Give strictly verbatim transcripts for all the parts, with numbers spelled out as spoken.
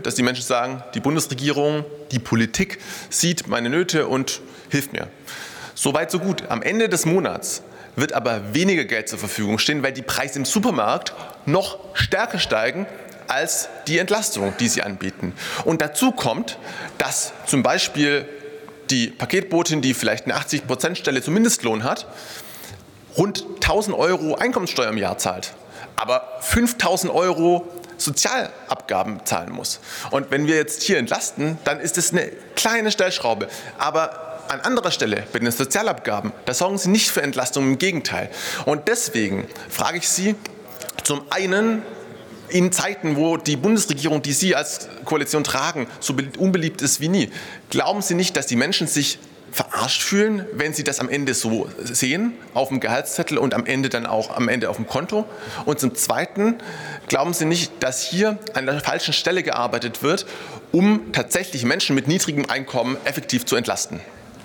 dass die Menschen sagen, die Bundesregierung, die Politik sieht meine Nöte und hilft mir. Soweit, so gut. Am Ende des Monats wird aber weniger Geld zur Verfügung stehen, weil die Preise im Supermarkt noch stärker steigen als die Entlastung, die sie anbieten. Und dazu kommt, dass zum Beispiel die Paketbotin, die vielleicht eine achtzig Prozent Stelle zum Mindestlohn hat, rund tausend Euro Einkommenssteuer im Jahr zahlt, aber fünftausend Euro Sozialabgaben zahlen muss. Und wenn wir jetzt hier entlasten, dann ist es eine kleine Stellschraube. Aber an anderer Stelle, bei den Sozialabgaben, da sorgen Sie nicht für Entlastung, im Gegenteil. Und deswegen frage ich Sie zum einen, in Zeiten, wo die Bundesregierung, die Sie als Koalition tragen, so unbeliebt ist wie nie, glauben Sie nicht, dass die Menschen sich verarscht fühlen, wenn sie das am Ende so sehen, auf dem Gehaltszettel und am Ende dann auch am Ende auf dem Konto? Und zum Zweiten, glauben Sie nicht, dass hier an der falschen Stelle gearbeitet wird, um tatsächlich Menschen mit niedrigem Einkommen effektiv zu entlasten?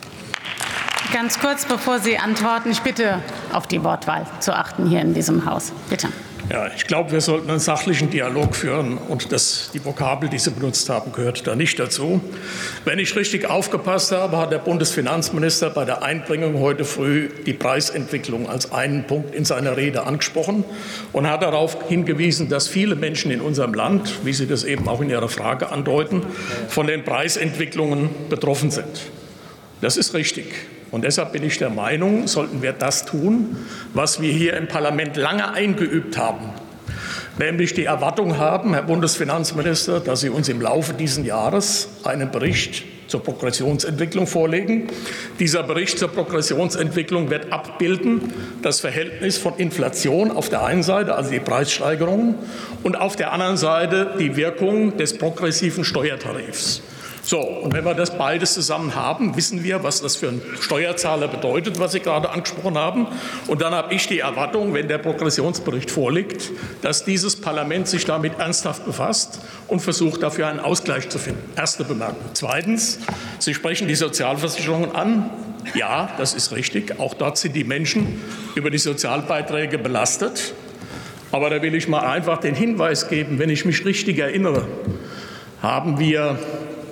Ganz kurz, bevor Sie antworten, ich bitte, auf die Wortwahl zu achten hier in diesem Haus. Bitte. Ja, ich glaube, wir sollten einen sachlichen Dialog führen, und das, die Vokabel, die Sie benutzt haben, gehört da nicht dazu. Wenn ich richtig aufgepasst habe, hat der Bundesfinanzminister bei der Einbringung heute früh die Preisentwicklung als einen Punkt in seiner Rede angesprochen und hat darauf hingewiesen, dass viele Menschen in unserem Land, wie Sie das eben auch in Ihrer Frage andeuten, von den Preisentwicklungen betroffen sind. Das ist richtig. Und deshalb bin ich der Meinung, sollten wir das tun, was wir hier im Parlament lange eingeübt haben, nämlich die Erwartung haben, Herr Bundesfinanzminister, dass Sie uns im Laufe dieses Jahres einen Bericht zur Progressionsentwicklung vorlegen. Dieser Bericht zur Progressionsentwicklung wird abbilden das Verhältnis von Inflation auf der einen Seite, also die Preissteigerungen, und auf der anderen Seite die Wirkung des progressiven Steuertarifs. So, und wenn wir das beides zusammen haben, wissen wir, was das für einen Steuerzahler bedeutet, was Sie gerade angesprochen haben. Und dann habe ich die Erwartung, wenn der Progressionsbericht vorliegt, dass dieses Parlament sich damit ernsthaft befasst und versucht, dafür einen Ausgleich zu finden. Erste Bemerkung. Zweitens, Sie sprechen die Sozialversicherungen an. Ja, das ist richtig. Auch dort sind die Menschen über die Sozialbeiträge belastet. Aber da will ich mal einfach den Hinweis geben, wenn ich mich richtig erinnere, haben wir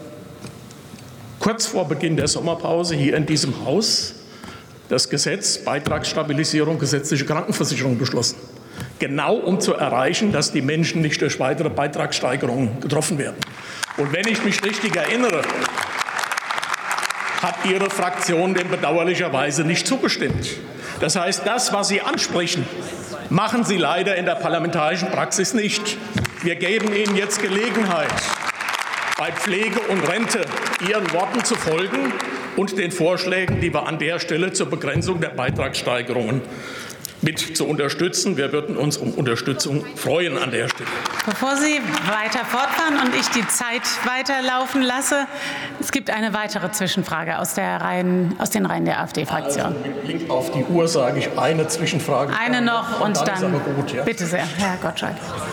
kurz vor Beginn der Sommerpause hier in diesem Haus das Gesetz Beitragsstabilisierung gesetzliche Krankenversicherung beschlossen. Genau um zu erreichen, dass die Menschen nicht durch weitere Beitragssteigerungen getroffen werden. Und wenn ich mich richtig erinnere, hat Ihre Fraktion dem bedauerlicherweise nicht zugestimmt. Das heißt, das, was Sie ansprechen, machen Sie leider in der parlamentarischen Praxis nicht. Wir geben Ihnen jetzt Gelegenheit, bei Pflege und Rente Ihren Worten zu folgen und den Vorschlägen, die wir an der Stelle zur Begrenzung der Beitragssteigerungen mit zu unterstützen. Wir würden uns um Unterstützung freuen an der Stelle. Bevor Sie weiter fortfahren und ich die Zeit weiterlaufen lasse, es gibt eine weitere Zwischenfrage aus, der Reihen, aus den Reihen der AfD-Fraktion. Also mit Blick auf die Uhr sage ich eine Zwischenfrage. Eine noch und, und dann, dann ist aber gut, ja. Bitte sehr, Herr Gottschalk.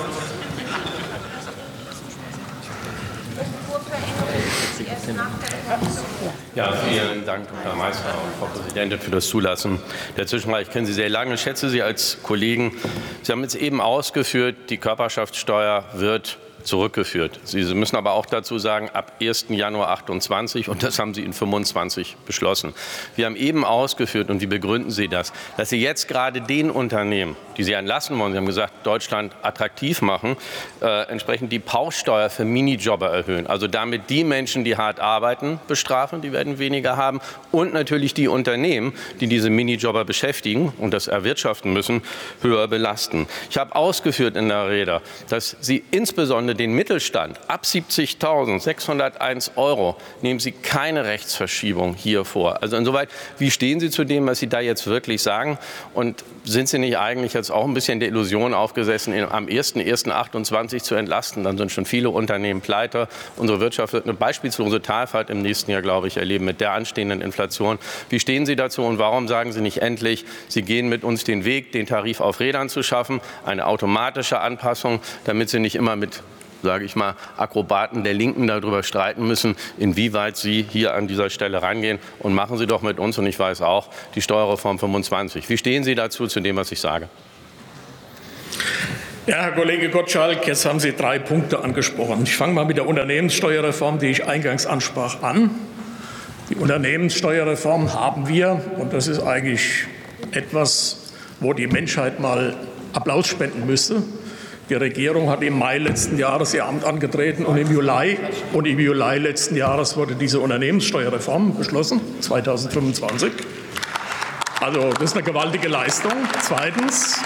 Ja, vielen Dank, Herr Meister und Frau Präsidentin, für das Zulassen der Zwischenfrage. Ich kenne Sie sehr lange, schätze Sie als Kollegen. Sie haben jetzt eben ausgeführt, die Körperschaftssteuer wird zurückgeführt. Sie müssen aber auch dazu sagen, ab ersten Januar achtundzwanzig, und das haben Sie in fünfundzwanzig beschlossen. Wir haben eben ausgeführt, und wie begründen Sie das, dass Sie jetzt gerade den Unternehmen, die Sie entlassen wollen, Sie haben gesagt, Deutschland attraktiv machen, äh, entsprechend die Pauschsteuer für Minijobber erhöhen. Also damit die Menschen, die hart arbeiten, bestrafen, die werden weniger haben, und natürlich die Unternehmen, die diese Minijobber beschäftigen und das erwirtschaften müssen, höher belasten. Ich habe ausgeführt in der Rede, dass Sie insbesondere den Mittelstand ab siebzigtausendsechshunderteins Euro nehmen Sie keine Rechtsverschiebung hier vor. Also insoweit, wie stehen Sie zu dem, was Sie da jetzt wirklich sagen? Und sind Sie nicht eigentlich jetzt auch ein bisschen der Illusion aufgesessen, am ersten ersten achtundzwanzig zu entlasten? Dann sind schon viele Unternehmen pleite. Unsere Wirtschaft wird eine beispiellose Talfahrt im nächsten Jahr, glaube ich, erleben mit der anstehenden Inflation. Wie stehen Sie dazu und warum sagen Sie nicht endlich, Sie gehen mit uns den Weg, den Tarif auf Rädern zu schaffen, eine automatische Anpassung, damit Sie nicht immer mit, sage ich mal, Akrobaten der Linken darüber streiten müssen, inwieweit Sie hier an dieser Stelle rangehen. Und machen Sie doch mit uns, und ich weiß auch, die Steuerreform fünfundzwanzig. Wie stehen Sie dazu, zu dem, was ich sage? Ja, Herr Kollege Gottschalk, jetzt haben Sie drei Punkte angesprochen. Ich fange mal mit der Unternehmenssteuerreform, die ich eingangs ansprach, an. Die Unternehmenssteuerreform haben wir, und das ist eigentlich etwas, wo die Menschheit mal Applaus spenden müsste. Die Regierung hat im Mai letzten Jahres ihr Amt angetreten und im Juli, und im Juli letzten Jahres wurde diese Unternehmenssteuerreform beschlossen, zweitausendfünfundzwanzig. Also das ist eine gewaltige Leistung. Zweitens,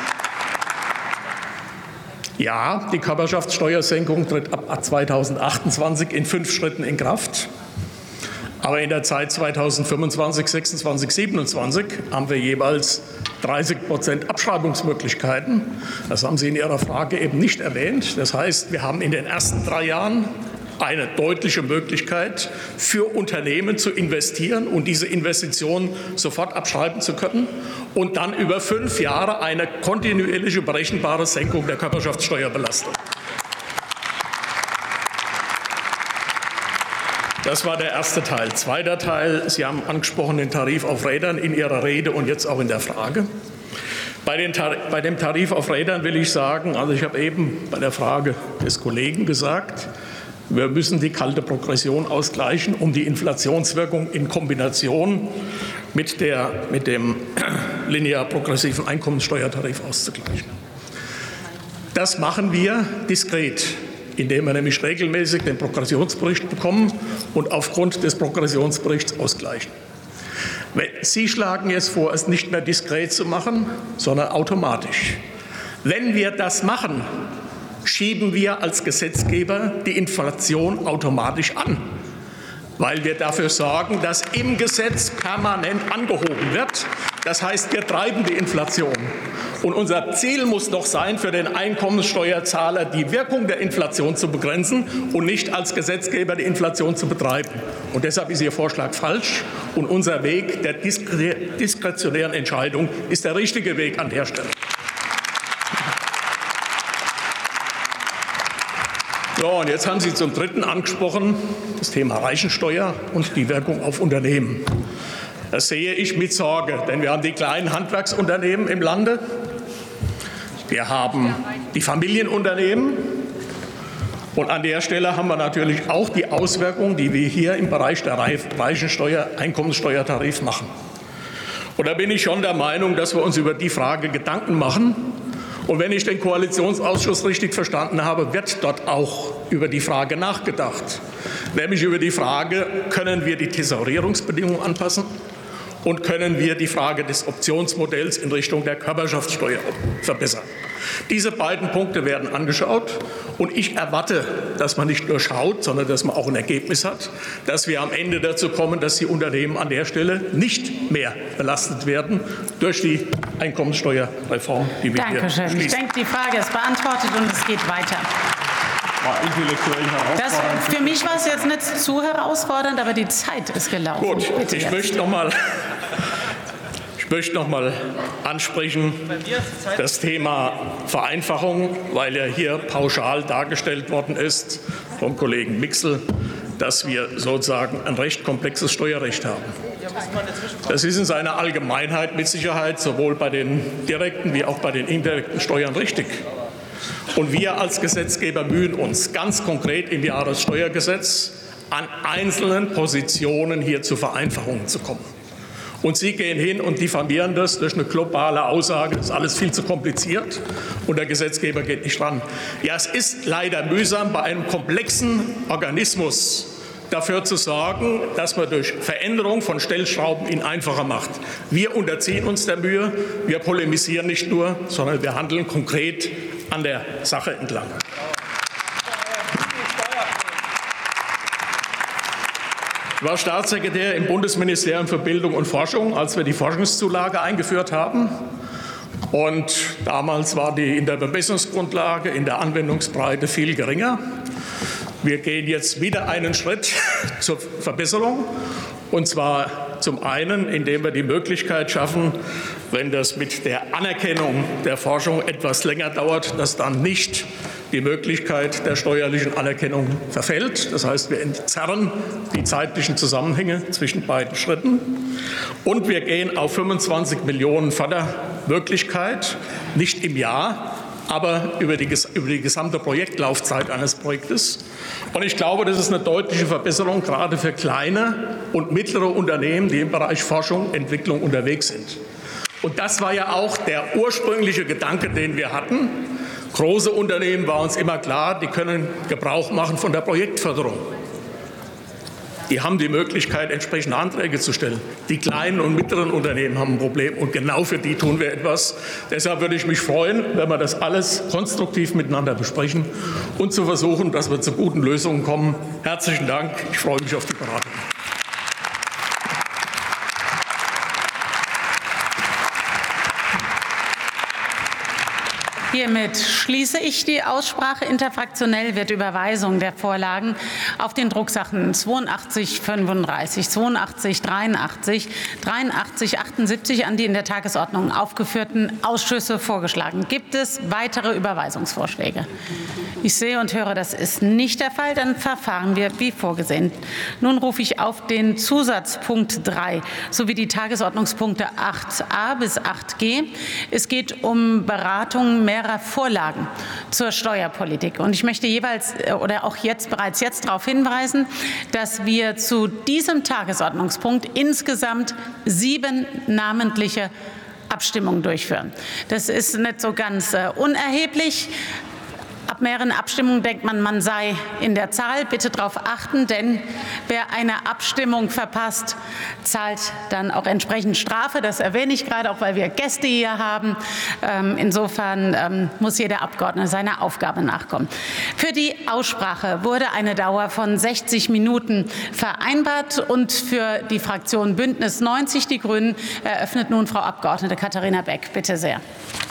ja, die Körperschaftssteuersenkung tritt ab zweitausendachtundzwanzig in fünf Schritten in Kraft. Aber in der Zeit zweitausendfünfundzwanzig, sechsundzwanzig, siebenundzwanzig haben wir jeweils dreißig Prozent Abschreibungsmöglichkeiten. Das haben Sie in Ihrer Frage eben nicht erwähnt. Das heißt, wir haben in den ersten drei Jahren eine deutliche Möglichkeit für Unternehmen zu investieren und diese Investitionen sofort abschreiben zu können und dann über fünf Jahre eine kontinuierliche berechenbare Senkung der Körperschaftssteuerbelastung. Das war der erste Teil. Zweiter Teil, Sie haben angesprochen den Tarif auf Rädern in Ihrer Rede und jetzt auch in der Frage. Bei, den Tar- bei dem Tarif auf Rädern will ich sagen, also ich habe eben bei der Frage des Kollegen gesagt, wir müssen die kalte Progression ausgleichen, um die Inflationswirkung in Kombination mit, der, mit dem linear progressiven Einkommensteuertarif auszugleichen. Das machen wir diskret, indem wir nämlich regelmäßig den Progressionsbericht bekommen und aufgrund des Progressionsberichts ausgleichen. Sie schlagen jetzt vor, es nicht mehr diskret zu machen, sondern automatisch. Wenn wir das machen, schieben wir als Gesetzgeber die Inflation automatisch an, weil wir dafür sorgen, dass im Gesetz permanent angehoben wird. Das heißt, wir treiben die Inflation. Und unser Ziel muss doch sein, für den Einkommenssteuerzahler die Wirkung der Inflation zu begrenzen und nicht als Gesetzgeber die Inflation zu betreiben. Und deshalb ist Ihr Vorschlag falsch. Und unser Weg der diskretionären Entscheidung ist der richtige Weg an der Stelle. So, und jetzt haben Sie zum Dritten angesprochen, das Thema Reichensteuer und die Wirkung auf Unternehmen. Das sehe ich mit Sorge, denn wir haben die kleinen Handwerksunternehmen im Lande, wir haben die Familienunternehmen und an der Stelle haben wir natürlich auch die Auswirkungen, die wir hier im Bereich der Reichensteuer, Einkommenssteuertarif machen. Und da bin ich schon der Meinung, dass wir uns über die Frage Gedanken machen. Und wenn ich den Koalitionsausschuss richtig verstanden habe, wird dort auch über die Frage nachgedacht. Nämlich über die Frage, können wir die Tesorierungsbedingungen anpassen und können wir die Frage des Optionsmodells in Richtung der Körperschaftssteuer verbessern. Diese beiden Punkte werden angeschaut und ich erwarte, dass man nicht nur schaut, sondern dass man auch ein Ergebnis hat, dass wir am Ende dazu kommen, dass die Unternehmen an der Stelle nicht mehr belastet werden durch die Einkommenssteuerreform, die wir hier beschließen. Dankeschön. Ich denke, die Frage ist beantwortet und es geht weiter. Das, für mich war es jetzt nicht zu herausfordernd, aber die Zeit ist gelaufen. Gut, Bitte ich jetzt. möchte noch mal, ich möchte noch mal ansprechen das Thema Vereinfachung, weil ja hier pauschal dargestellt worden ist vom Kollegen Mixel, dass wir sozusagen ein recht komplexes Steuerrecht haben. Das ist in seiner Allgemeinheit mit Sicherheit sowohl bei den direkten wie auch bei den indirekten Steuern richtig. Und wir als Gesetzgeber mühen uns ganz konkret im Jahressteuergesetz an einzelnen Positionen hier zu Vereinfachungen zu kommen. Und Sie gehen hin und diffamieren das durch eine globale Aussage, das ist alles viel zu kompliziert und der Gesetzgeber geht nicht ran. Ja, es ist leider mühsam, bei einem komplexen Organismus dafür zu sorgen, dass man durch Veränderung von Stellschrauben ihn einfacher macht. Wir unterziehen uns der Mühe, wir polemisieren nicht nur, sondern wir handeln konkret an der Sache entlang. Ich war Staatssekretär im Bundesministerium für Bildung und Forschung, als wir die Forschungszulage eingeführt haben. Und damals war die in der Bemessungsgrundlage, in der Anwendungsbreite viel geringer. Wir gehen jetzt wieder einen Schritt zur Verbesserung, und zwar zum einen, indem wir die Möglichkeit schaffen, wenn das mit der Anerkennung der Forschung etwas länger dauert, dass dann nicht die Möglichkeit der steuerlichen Anerkennung verfällt. Das heißt, wir entzerren die zeitlichen Zusammenhänge zwischen beiden Schritten. Und wir gehen auf fünfundzwanzig Millionen Fördermöglichkeit, nicht im Jahr, aber über die, über die gesamte Projektlaufzeit eines Projektes. Und ich glaube, das ist eine deutliche Verbesserung, gerade für kleine und mittlere Unternehmen, die im Bereich Forschung, Entwicklung unterwegs sind. Und das war ja auch der ursprüngliche Gedanke, den wir hatten. Große Unternehmen war uns immer klar, die können Gebrauch machen von der Projektförderung. Die haben die Möglichkeit, entsprechende Anträge zu stellen. Die kleinen und mittleren Unternehmen haben ein Problem, und genau für die tun wir etwas. Deshalb würde ich mich freuen, wenn wir das alles konstruktiv miteinander besprechen und zu versuchen, dass wir zu guten Lösungen kommen. Herzlichen Dank. Ich freue mich auf die Beratung. Hiermit schließe ich die Aussprache. Interfraktionell wird Überweisung der Vorlagen auf den Drucksachen zweiundachtzig fünfunddreißig, zweiundachtzig dreiundachtzig, dreiundachtzig achtundsiebzig an die in der Tagesordnung aufgeführten Ausschüsse vorgeschlagen. Gibt es weitere Überweisungsvorschläge? Ich sehe und höre, das ist nicht der Fall. Dann verfahren wir wie vorgesehen. Nun rufe ich auf den Zusatzpunkt drei sowie die Tagesordnungspunkte acht a bis acht g. Es geht um Beratungen mehrerer Vorlagen zur Steuerpolitik. Und ich möchte jeweils oder auch jetzt bereits jetzt darauf hinweisen, dass wir zu diesem Tagesordnungspunkt insgesamt sieben namentliche Abstimmungen durchführen. Das ist nicht so ganz äh, unerheblich. Ab mehreren Abstimmungen denkt man, man sei in der Zahl. Bitte darauf achten, denn wer eine Abstimmung verpasst, zahlt dann auch entsprechend Strafe. Das erwähne ich gerade, auch weil wir Gäste hier haben. Insofern muss jeder Abgeordnete seiner Aufgabe nachkommen. Für die Aussprache wurde eine Dauer von sechzig Minuten vereinbart. Und für die Fraktion Bündnis neunzig Die Grünen eröffnet nun Frau Abgeordnete Katharina Beck. Bitte sehr.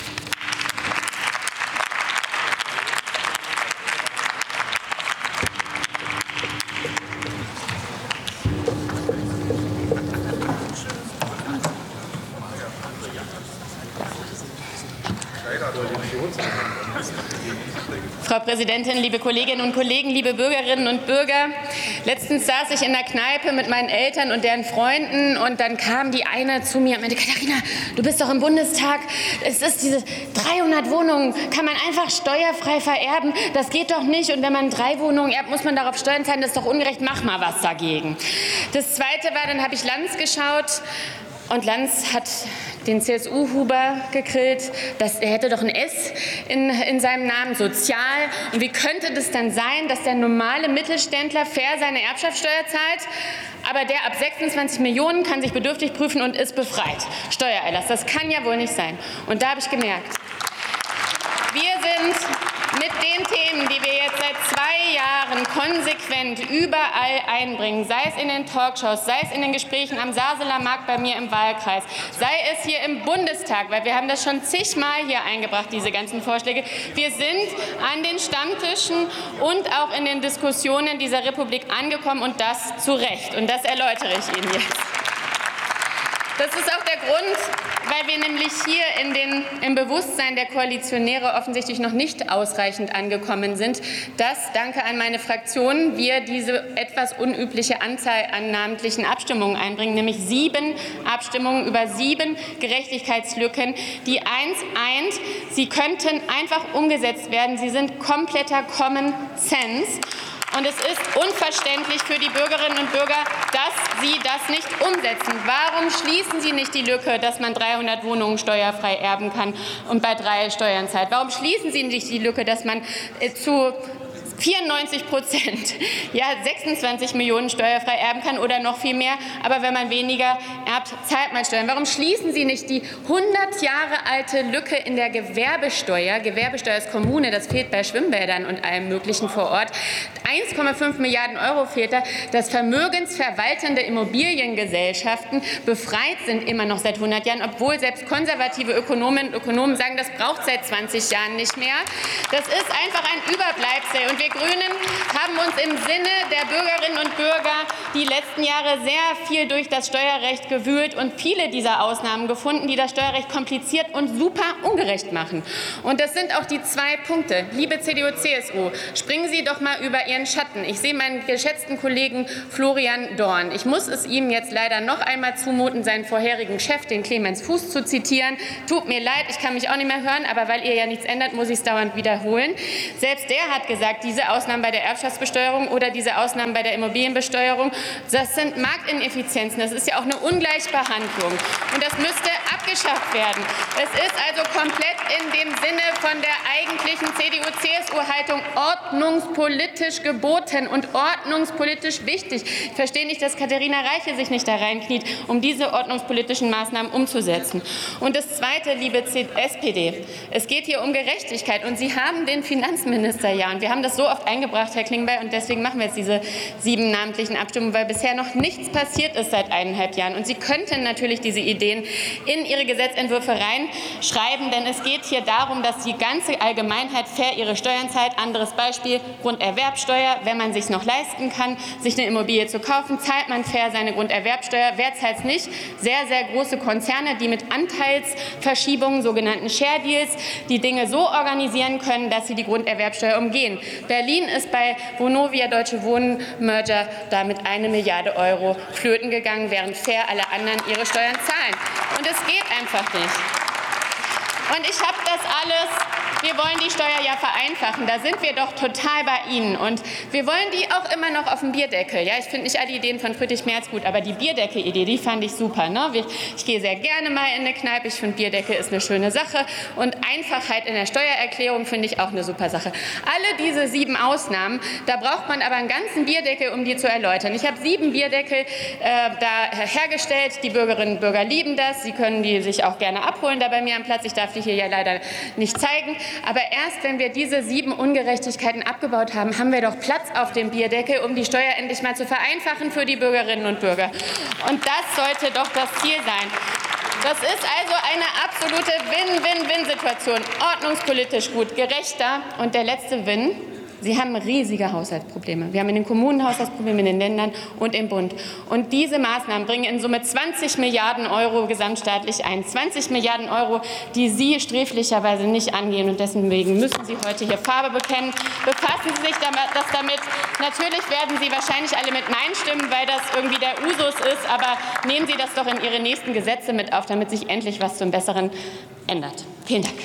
Frau Präsidentin, liebe Kolleginnen und Kollegen, liebe Bürgerinnen und Bürger! Letztens saß ich in der Kneipe mit meinen Eltern und deren Freunden, und dann kam die eine zu mir und meinte: Katharina, du bist doch im Bundestag. Es ist diese dreihundert Wohnungen, kann man einfach steuerfrei vererben. Das geht doch nicht. Und wenn man drei Wohnungen erbt, muss man darauf Steuern zahlen. Das ist doch ungerecht. Mach mal was dagegen. Das Zweite war, dann habe ich Lanz geschaut. Und Lanz hat den C S U-Huber gegrillt, dass er hätte doch ein S in, in seinem Namen, sozial. Und wie könnte das dann sein, dass der normale Mittelständler fair seine Erbschaftssteuer zahlt, aber der ab sechsundzwanzig Millionen kann sich bedürftig prüfen und ist befreit? Steuererlass, das kann ja wohl nicht sein. Und da habe ich gemerkt, wir sind mit den Themen, die wir jetzt seit zwei Jahren konsequent überall einbringen, sei es in den Talkshows, sei es in den Gesprächen am Saseler Markt bei mir im Wahlkreis, sei es hier im Bundestag, weil wir haben das schon zigmal hier eingebracht, diese ganzen Vorschläge. Wir sind an den Stammtischen und auch in den Diskussionen dieser Republik angekommen, und das zu Recht. Und das erläutere ich Ihnen jetzt. Das ist auch der Grund, weil wir nämlich hier in den, im Bewusstsein der Koalitionäre offensichtlich noch nicht ausreichend angekommen sind, dass, danke an meine Fraktion, wir diese etwas unübliche Anzahl an namentlichen Abstimmungen einbringen, nämlich sieben Abstimmungen über sieben Gerechtigkeitslücken, die eins eint. Sie könnten einfach umgesetzt werden. Sie sind kompletter Common Sense. Und es ist unverständlich für die Bürgerinnen und Bürger, dass Sie das nicht umsetzen. Warum schließen Sie nicht die Lücke, dass man dreihundert Wohnungen steuerfrei erben kann und bei drei Steuern zahlt? Warum schließen Sie nicht die Lücke, dass man zu vierundneunzig Prozent, ja sechsundzwanzig Millionen steuerfrei erben kann oder noch viel mehr, aber wenn man weniger erbt, zahlt man Steuern? Warum schließen Sie nicht die hundert Jahre alte Lücke in der Gewerbesteuer? Gewerbesteuer ist Kommune, das fehlt bei Schwimmbädern und allem Möglichen vor Ort. eins Komma fünf Milliarden Euro fehlt da, dass vermögensverwaltende Immobiliengesellschaften befreit sind, immer noch seit hundert Jahren, obwohl selbst konservative Ökonomen und Ökonomen sagen, das braucht seit zwanzig Jahren nicht mehr. Das ist einfach ein Überbleibsel. Und wir Wir Grünen haben uns im Sinne der Bürgerinnen und Bürger die letzten Jahre sehr viel durch das Steuerrecht gewühlt und viele dieser Ausnahmen gefunden, die das Steuerrecht kompliziert und super ungerecht machen. Und das sind auch die zwei Punkte. Liebe C D U C S U, springen Sie doch mal über Ihren Schatten. Ich sehe meinen geschätzten Kollegen Florian Dorn. Ich muss es ihm jetzt leider noch einmal zumuten, seinen vorherigen Chef, den Clemens Fuß, zu zitieren. Tut mir leid, ich kann mich auch nicht mehr hören, aber weil ihr ja nichts ändert, muss ich es dauernd wiederholen. Selbst der hat gesagt, diese Ausnahmen bei der Erbschaftsbesteuerung oder diese Ausnahmen bei der Immobilienbesteuerung, das sind Marktineffizienzen. Das ist ja auch eine Ungleichbehandlung. Und das müsste abgeschafft werden. Es ist also komplett in dem Sinne von der eigentlichen C D U C S U-Haltung ordnungspolitisch geboten und ordnungspolitisch wichtig. Ich verstehe nicht, dass Katharina Reiche sich nicht da reinkniet, um diese ordnungspolitischen Maßnahmen umzusetzen. Und das Zweite, liebe S P D, es geht hier um Gerechtigkeit. Und Sie haben den Finanzminister ja. Und wir haben das so oft eingebracht, Herr Klingbeil, und deswegen machen wir jetzt diese sieben namentlichen Abstimmungen, weil bisher noch nichts passiert ist seit eineinhalb Jahren. Und Sie könnten natürlich diese Ideen in Ihre Gesetzentwürfe reinschreiben, denn es geht hier darum, dass die ganze Allgemeinheit fair ihre Steuern zahlt. Anderes Beispiel, Grunderwerbsteuer. Wenn man es sich noch leisten kann, sich eine Immobilie zu kaufen, zahlt man fair seine Grunderwerbsteuer. Wer zahlt es nicht? Sehr, sehr große Konzerne, die mit Anteilsverschiebungen, sogenannten Share Deals, die Dinge so organisieren können, dass sie die Grunderwerbsteuer umgehen. Berlin ist bei Vonovia Deutsche Wohnen Merger damit eine Milliarde Euro flöten gegangen, während fair alle anderen ihre Steuern zahlen. Und es geht einfach nicht. Und ich habe das alles, wir wollen die Steuer ja vereinfachen, da sind wir doch total bei Ihnen. Und wir wollen die auch immer noch auf dem Bierdeckel. Ja, ich finde nicht alle Ideen von Friedrich Merz gut, aber die Bierdeckel-Idee, die fand ich super. Ne? Ich gehe sehr gerne mal in eine Kneipe, ich finde Bierdeckel ist eine schöne Sache. Und Einfachheit in der Steuererklärung finde ich auch eine super Sache. Alle diese sieben Ausnahmen, da braucht man aber einen ganzen Bierdeckel, um die zu erläutern. Ich habe sieben Bierdeckel äh, da hergestellt, die Bürgerinnen und Bürger lieben das, sie können die sich auch gerne abholen da bei mir am Platz. Ich darf die hier ja leider nicht zeigen. Aber erst wenn wir diese sieben Ungerechtigkeiten abgebaut haben, haben wir doch Platz auf dem Bierdeckel, um die Steuer endlich mal zu vereinfachen für die Bürgerinnen und Bürger. Und das sollte doch das Ziel sein. Das ist also eine absolute Win-Win-Win-Situation. Ordnungspolitisch gut, gerechter. Und der letzte Win: Sie haben riesige Haushaltsprobleme. Wir haben in den Kommunen Haushaltsprobleme, in den Ländern und im Bund. Und diese Maßnahmen bringen in Summe zwanzig Milliarden Euro gesamtstaatlich ein. zwanzig Milliarden Euro, die Sie sträflicherweise nicht angehen. Und deswegen müssen Sie heute hier Farbe bekennen. Befassen Sie sich damit, das damit. Natürlich werden Sie wahrscheinlich alle mit Nein stimmen, weil das irgendwie der Usus ist. Aber nehmen Sie das doch in Ihre nächsten Gesetze mit auf, damit sich endlich was zum Besseren ändert. Vielen Dank.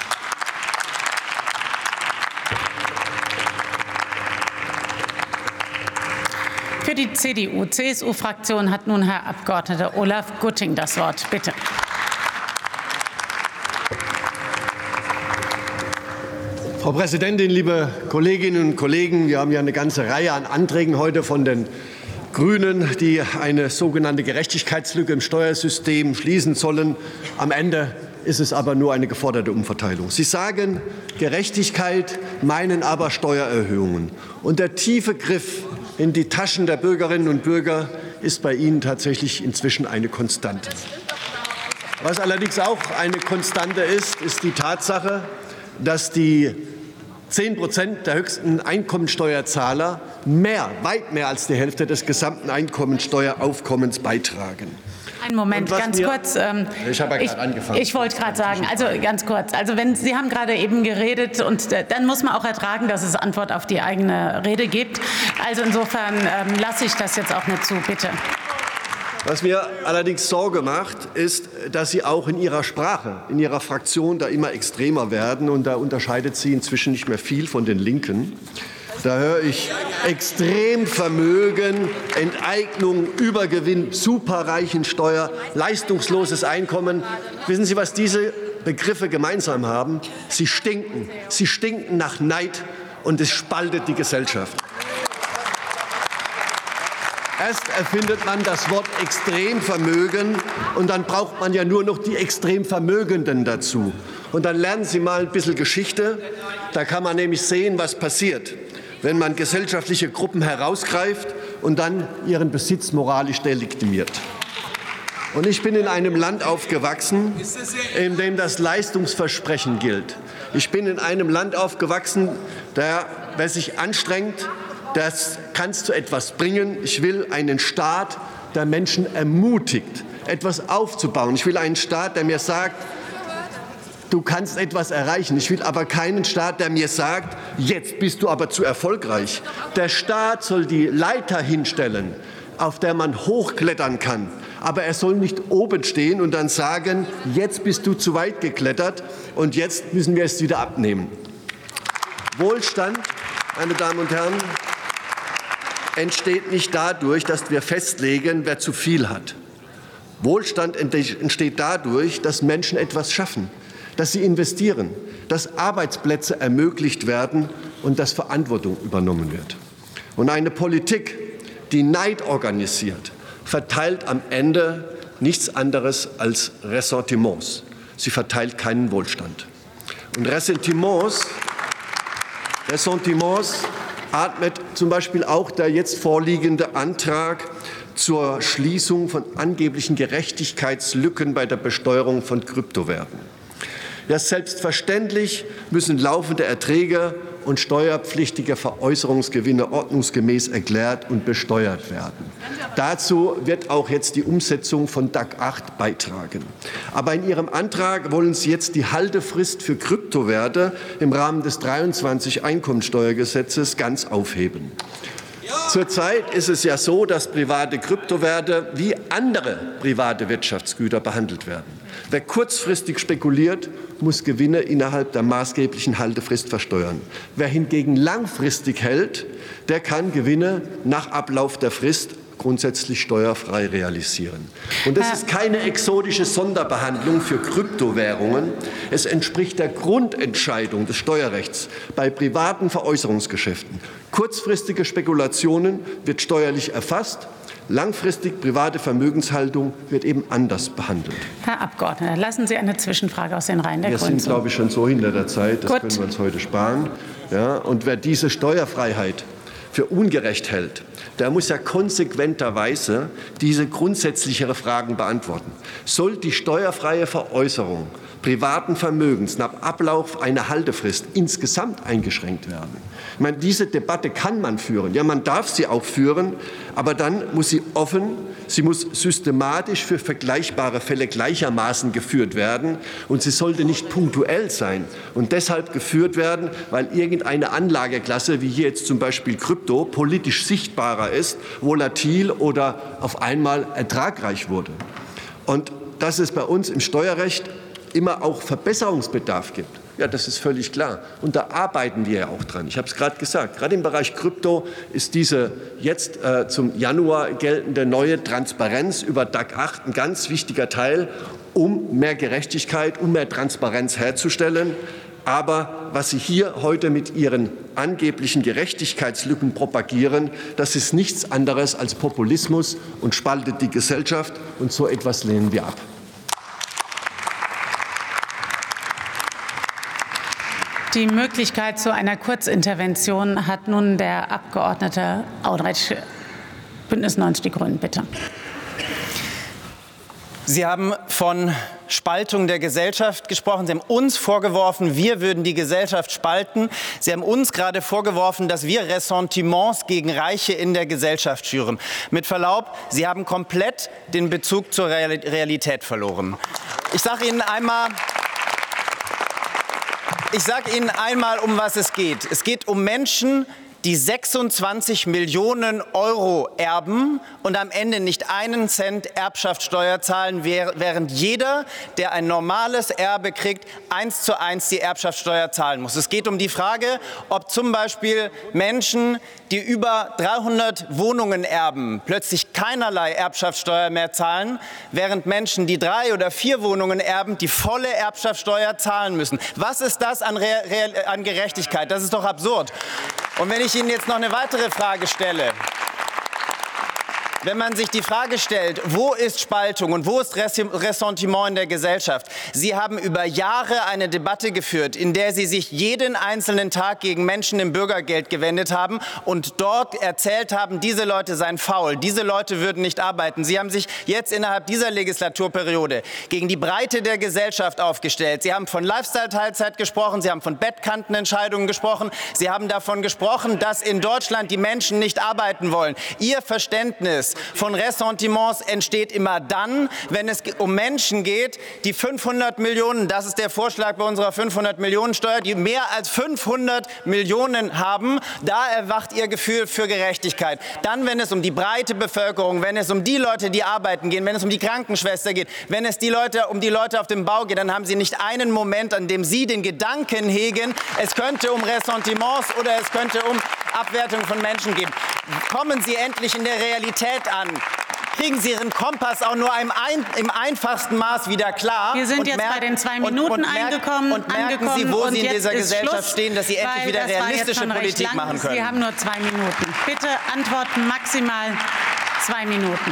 Für die C D U C S U-Fraktion hat nun Herr Abgeordneter Olaf Gutting das Wort. Bitte. Frau Präsidentin, liebe Kolleginnen und Kollegen! Wir haben ja eine ganze Reihe an Anträgen heute von den Grünen, die eine sogenannte Gerechtigkeitslücke im Steuersystem schließen sollen. Am Ende ist es aber nur eine geforderte Umverteilung. Sie sagen Gerechtigkeit, meinen aber Steuererhöhungen. Und der tiefe Griff in die Taschen der Bürgerinnen und Bürger ist bei Ihnen tatsächlich inzwischen eine Konstante. Was allerdings auch eine Konstante ist, ist die Tatsache, dass die zehn Prozent der höchsten Einkommensteuerzahler mehr, weit mehr als die Hälfte des gesamten Einkommensteueraufkommens beitragen. Einen Moment, ganz mir, kurz. Ähm, ich habe ja gerade angefangen. Ich wollte gerade sagen, also ganz kurz. Also wenn Sie haben gerade eben geredet und äh, dann muss man auch ertragen, dass es Antwort auf die eigene Rede gibt. Also insofern ähm, lasse ich das jetzt auch nicht zu, bitte. Was mir allerdings Sorge macht, ist, dass Sie auch in Ihrer Sprache, in Ihrer Fraktion da immer extremer werden. Und da unterscheidet sie inzwischen nicht mehr viel von den Linken. Da höre ich Extremvermögen, Enteignung, Übergewinn, Superreichensteuer, leistungsloses Einkommen. Wissen Sie, was diese Begriffe gemeinsam haben? Sie stinken. Sie stinken nach Neid, und es spaltet die Gesellschaft. Erst erfindet man das Wort Extremvermögen, und dann braucht man ja nur noch die Extremvermögenden dazu. Und dann lernen Sie mal ein bisschen Geschichte. Da kann man nämlich sehen, was passiert, wenn man gesellschaftliche Gruppen herausgreift und dann ihren Besitz moralisch delegitimiert. Und ich bin in einem Land aufgewachsen, in dem das Leistungsversprechen gilt. Ich bin in einem Land aufgewachsen, der wer sich anstrengt, das kann es zu etwas bringen. Ich will einen Staat, der Menschen ermutigt, etwas aufzubauen. Ich will einen Staat, der mir sagt, du kannst etwas erreichen. Ich will aber keinen Staat, der mir sagt, jetzt bist du aber zu erfolgreich. Der Staat soll die Leiter hinstellen, auf der man hochklettern kann. Aber er soll nicht oben stehen und dann sagen, jetzt bist du zu weit geklettert und jetzt müssen wir es wieder abnehmen. Wohlstand, meine Damen und Herren, entsteht nicht dadurch, dass wir festlegen, wer zu viel hat. Wohlstand entsteht dadurch, dass Menschen etwas schaffen, dass sie investieren, dass Arbeitsplätze ermöglicht werden und dass Verantwortung übernommen wird. Und eine Politik, die Neid organisiert, verteilt am Ende nichts anderes als Ressentiments. Sie verteilt keinen Wohlstand. Und Ressentiments, Ressentiments atmet zum Beispiel auch der jetzt vorliegende Antrag zur Schließung von angeblichen Gerechtigkeitslücken bei der Besteuerung von Kryptowerten. Ja, selbstverständlich müssen laufende Erträge und steuerpflichtige Veräußerungsgewinne ordnungsgemäß erklärt und besteuert werden. Dazu wird auch jetzt die Umsetzung von D A C acht beitragen. Aber in Ihrem Antrag wollen Sie jetzt die Haltefrist für Kryptowerte im Rahmen des dreiundzwanzig Einkommensteuergesetzes ganz aufheben. Zurzeit ist es ja so, dass private Kryptowerte wie andere private Wirtschaftsgüter behandelt werden. Wer kurzfristig spekuliert, muss Gewinne innerhalb der maßgeblichen Haltefrist versteuern. Wer hingegen langfristig hält, der kann Gewinne nach Ablauf der Frist grundsätzlich steuerfrei realisieren. Und das ist keine exotische Sonderbehandlung für Kryptowährungen. Es entspricht der Grundentscheidung des Steuerrechts bei privaten Veräußerungsgeschäften. Kurzfristige Spekulationen wird steuerlich erfasst. Langfristig private Vermögenshaltung wird eben anders behandelt. Herr Abgeordneter, lassen Sie eine Zwischenfrage aus den Reihen der wir Grünen. Wir sind, glaube ich, schon so hinter der Zeit. Das Gut. können wir uns heute sparen. Ja, und wer diese Steuerfreiheit für ungerecht hält, der muss ja konsequenterweise diese grundsätzlichere Fragen beantworten. Soll die steuerfreie Veräußerung privaten Vermögens nach Ablauf einer Haltefrist insgesamt eingeschränkt werden? Ich meine, diese Debatte kann man führen. Ja, man darf sie auch führen, aber dann muss sie offen, sie muss systematisch für vergleichbare Fälle gleichermaßen geführt werden. Und sie sollte nicht punktuell sein und deshalb geführt werden, weil irgendeine Anlageklasse, wie hier jetzt zum Beispiel Krypto, politisch sichtbarer ist, volatil oder auf einmal ertragreich wurde. Und dass es bei uns im Steuerrecht immer auch Verbesserungsbedarf gibt, ja, das ist völlig klar. Und da arbeiten wir ja auch dran. Ich habe es gerade gesagt, gerade im Bereich Krypto ist diese jetzt äh, zum Januar geltende neue Transparenz über D A C acht ein ganz wichtiger Teil, um mehr Gerechtigkeit, um mehr Transparenz herzustellen. Aber was Sie hier heute mit Ihren angeblichen Gerechtigkeitslücken propagieren, das ist nichts anderes als Populismus und spaltet die Gesellschaft. Und so etwas lehnen wir ab. Die Möglichkeit zu einer Kurzintervention hat nun der Abgeordnete Auderich, Bündnis neunzig Die Grünen, bitte. Sie haben von Spaltung der Gesellschaft gesprochen. Sie haben uns vorgeworfen, wir würden die Gesellschaft spalten. Sie haben uns gerade vorgeworfen, dass wir Ressentiments gegen Reiche in der Gesellschaft schüren. Mit Verlaub, Sie haben komplett den Bezug zur Realität verloren. Ich sage Ihnen einmal, Ich sage Ihnen einmal, um was es geht. Es geht um Menschen, die sechsundzwanzig Millionen Euro erben und am Ende nicht einen Cent Erbschaftssteuer zahlen, während jeder, der ein normales Erbe kriegt, eins zu eins die Erbschaftssteuer zahlen muss. Es geht um die Frage, ob zum Beispiel Menschen, die über dreihundert Wohnungen erben, plötzlich keinerlei Erbschaftssteuer mehr zahlen, während Menschen, die drei oder vier Wohnungen erben, die volle Erbschaftssteuer zahlen müssen. Was ist das an, Re Re an Gerechtigkeit? Das ist doch absurd. Und wenn ich Ihnen jetzt noch eine weitere Frage stelle, wenn man sich die Frage stellt, wo ist Spaltung und wo ist Ressentiment in der Gesellschaft? Sie haben über Jahre eine Debatte geführt, in der Sie sich jeden einzelnen Tag gegen Menschen im Bürgergeld gewendet haben und dort erzählt haben, diese Leute seien faul, diese Leute würden nicht arbeiten. Sie haben sich jetzt innerhalb dieser Legislaturperiode gegen die Breite der Gesellschaft aufgestellt. Sie haben von Lifestyle-Teilzeit gesprochen, Sie haben von Bettkantenentscheidungen gesprochen, Sie haben davon gesprochen, dass in Deutschland die Menschen nicht arbeiten wollen. Ihr Verständnis von Ressentiments entsteht immer dann, wenn es um Menschen geht, die fünfhundert Millionen, das ist der Vorschlag bei unserer fünfhundert Millionen Steuer, die mehr als fünfhundert Millionen haben. Da erwacht Ihr Gefühl für Gerechtigkeit. Dann, wenn es um die breite Bevölkerung, wenn es um die Leute, die arbeiten gehen, wenn es um die Krankenschwester geht, wenn es die Leute, um die Leute auf dem Bau geht, dann haben Sie nicht einen Moment, an dem Sie den Gedanken hegen, es könnte um Ressentiments oder es könnte um Abwertung von Menschen gehen. Kommen Sie endlich in der Realität an. Kriegen Sie Ihren Kompass auch nur im, ein, im einfachsten Maß wieder klar. Wir sind und jetzt merken, bei den zwei und, Minuten und merken, angekommen. Und merken angekommen, Sie, wo und Sie in dieser Gesellschaft Schluss, stehen, dass Sie endlich wieder realistische Politik machen können. Sie haben nur zwei Minuten. Bitte antworten maximal zwei Minuten.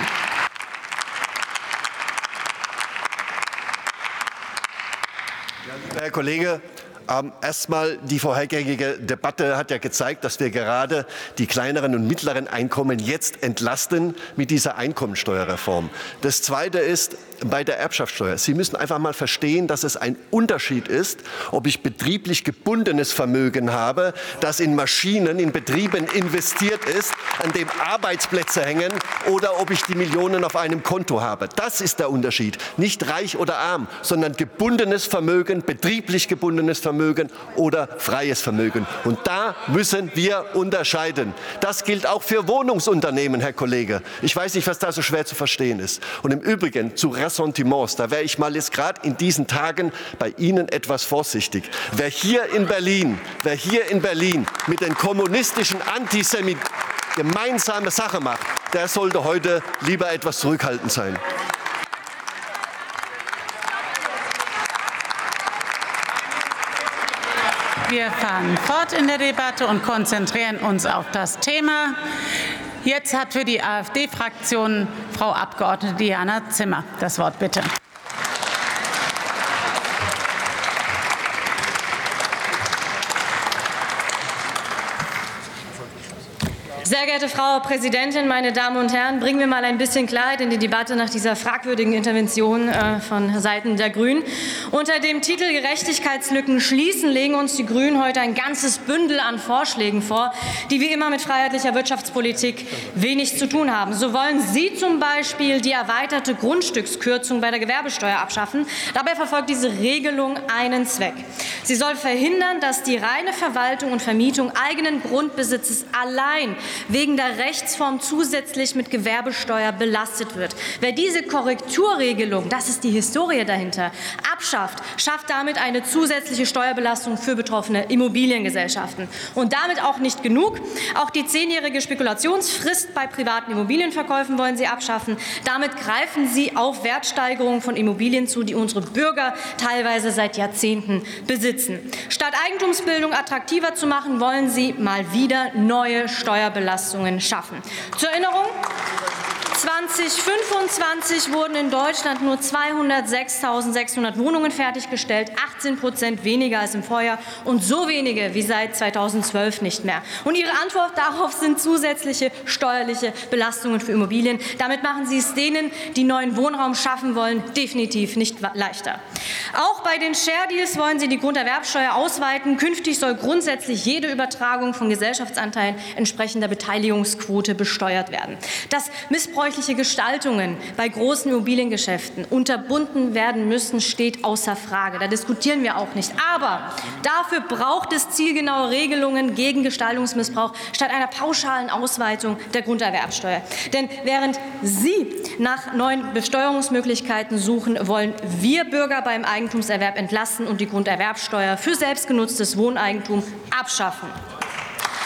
Herr Kollege, Ähm, erstmal, die vorhergehende Debatte hat ja gezeigt, dass wir gerade die kleineren und mittleren Einkommen jetzt entlasten mit dieser Einkommensteuerreform. Das Zweite ist bei der Erbschaftssteuer. Sie müssen einfach mal verstehen, dass es ein Unterschied ist, ob ich betrieblich gebundenes Vermögen habe, das in Maschinen, in Betrieben investiert ist, an dem Arbeitsplätze hängen, oder ob ich die Millionen auf einem Konto habe. Das ist der Unterschied. Nicht reich oder arm, sondern gebundenes Vermögen, betrieblich gebundenes Vermögen. Vermögen oder freies Vermögen. Und da müssen wir unterscheiden. Das gilt auch für Wohnungsunternehmen, Herr Kollege. Ich weiß nicht, was da so schwer zu verstehen ist. Und im Übrigen zu Ressentiments, da wäre ich mal jetzt gerade in diesen Tagen bei Ihnen etwas vorsichtig. Wer hier in Berlin, wer hier in Berlin mit den kommunistischen Antisemiten gemeinsame Sache macht, der sollte heute lieber etwas zurückhaltend sein. Wir fahren fort in der Debatte und konzentrieren uns auf das Thema. Jetzt hat für die AfD-Fraktion Frau Abgeordnete Diana Zimmer das Wort, bitte. Sehr geehrte Frau Präsidentin, meine Damen und Herren, bringen wir mal ein bisschen Klarheit in die Debatte nach dieser fragwürdigen Intervention äh, von Seiten der Grünen. Unter dem Titel Gerechtigkeitslücken schließen legen uns die Grünen heute ein ganzes Bündel an Vorschlägen vor, die wie immer mit freiheitlicher Wirtschaftspolitik wenig zu tun haben. So wollen Sie zum Beispiel die erweiterte Grundstückskürzung bei der Gewerbesteuer abschaffen. Dabei verfolgt diese Regelung einen Zweck. Sie soll verhindern, dass die reine Verwaltung und Vermietung eigenen Grundbesitzes allein wegen der Rechtsform zusätzlich mit Gewerbesteuer belastet wird. Wer diese Korrekturregelung, das ist die Historie dahinter, abschafft, schafft damit eine zusätzliche Steuerbelastung für betroffene Immobiliengesellschaften. Und damit auch nicht genug. Auch die zehnjährige Spekulationsfrist bei privaten Immobilienverkäufen wollen Sie abschaffen. Damit greifen Sie auf Wertsteigerungen von Immobilien zu, die unsere Bürger teilweise seit Jahrzehnten besitzen. Statt Eigentumsbildung attraktiver zu machen, wollen Sie mal wieder neue Steuerbelastungen schaffen. Zur Erinnerung: zweitausendfünfundzwanzig wurden in Deutschland nur zweihundertsechstausendsechshundert Wohnungen fertiggestellt, achtzehn Prozent weniger als im Vorjahr und so wenige wie seit zweitausendzwölf nicht mehr. Und Ihre Antwort darauf sind zusätzliche steuerliche Belastungen für Immobilien. Damit machen Sie es denen, die neuen Wohnraum schaffen wollen, definitiv nicht leichter. Auch bei den Share Deals wollen Sie die Grunderwerbsteuer ausweiten. Künftig soll grundsätzlich jede Übertragung von Gesellschaftsanteilen entsprechender Beteiligungsquote besteuert werden. Das missbräuchliche Gestaltungen bei großen Immobiliengeschäften unterbunden werden müssen, steht außer Frage. Da diskutieren wir auch nicht. Aber dafür braucht es zielgenaue Regelungen gegen Gestaltungsmissbrauch statt einer pauschalen Ausweitung der Grunderwerbsteuer. Denn während Sie nach neuen Besteuerungsmöglichkeiten suchen, wollen wir Bürger beim Eigentumserwerb entlasten und die Grunderwerbsteuer für selbstgenutztes Wohneigentum abschaffen.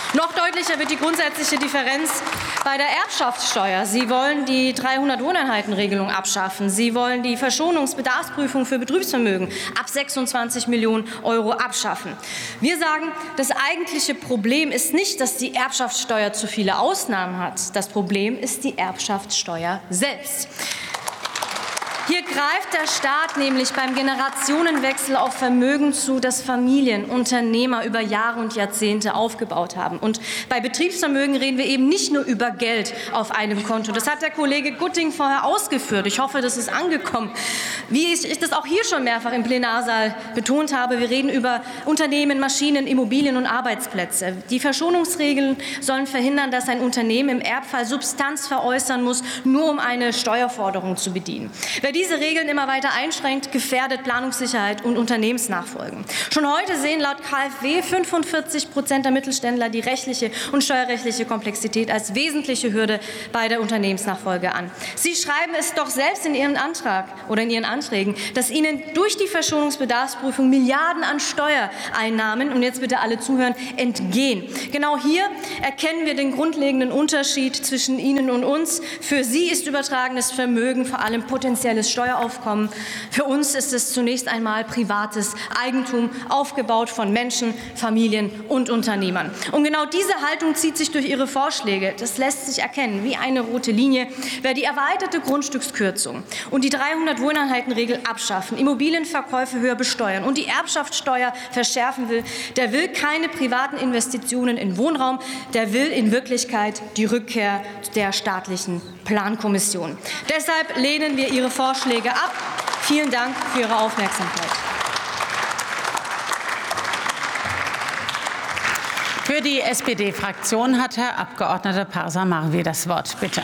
Noch deutlicher wird die grundsätzliche Differenz bei der Erbschaftssteuer. Sie wollen die dreihundert-Wohneinheiten-Regelung abschaffen. Sie wollen die Verschonungsbedarfsprüfung für Betriebsvermögen ab sechsundzwanzig Millionen Euro abschaffen. Wir sagen, das eigentliche Problem ist nicht, dass die Erbschaftssteuer zu viele Ausnahmen hat. Das Problem ist die Erbschaftssteuer selbst. Hier greift der Staat nämlich beim Generationenwechsel auf Vermögen zu, das Familien, Unternehmer über Jahre und Jahrzehnte aufgebaut haben. Und bei Betriebsvermögen reden wir eben nicht nur über Geld auf einem Konto. Das hat der Kollege Gutting vorher ausgeführt. Ich hoffe, das ist angekommen. Wie ich das auch hier schon mehrfach im Plenarsaal betont habe, wir reden über Unternehmen, Maschinen, Immobilien und Arbeitsplätze. Die Verschonungsregeln sollen verhindern, dass ein Unternehmen im Erbfall Substanz veräußern muss, nur um eine Steuerforderung zu bedienen. Wer diese Regeln immer weiter einschränkt, gefährdet Planungssicherheit und Unternehmensnachfolgen. Schon heute sehen laut K f W fünfundvierzig Prozent der Mittelständler die rechtliche und steuerrechtliche Komplexität als wesentliche Hürde bei der Unternehmensnachfolge an. Sie schreiben es doch selbst in Ihrem Antrag oder in Ihren Anträgen, dass Ihnen durch die Verschonungsbedarfsprüfung Milliarden an Steuereinnahmen, und jetzt bitte alle zuhören, entgehen. Genau hier erkennen wir den grundlegenden Unterschied zwischen Ihnen und uns. Für Sie ist übertragenes Vermögen vor allem potenzielles Steueraufkommen. Für uns ist es zunächst einmal privates Eigentum, aufgebaut von Menschen, Familien und Unternehmern. Und genau diese Haltung zieht sich durch Ihre Vorschläge. Das lässt sich erkennen wie eine rote Linie. Wer die erweiterte Grundstückskürzung und die dreihundert-Wohneinheiten-Regel abschaffen, Immobilienverkäufe höher besteuern und die Erbschaftssteuer verschärfen will, der will keine privaten Investitionen in Wohnraum, der will in Wirklichkeit die Rückkehr der staatlichen Plankommission. Deshalb lehnen wir Ihre Vorschläge ab. Vielen Dank für Ihre Aufmerksamkeit. Für die S P D-Fraktion hat Herr Abgeordneter Parsa Marvi das Wort. Bitte.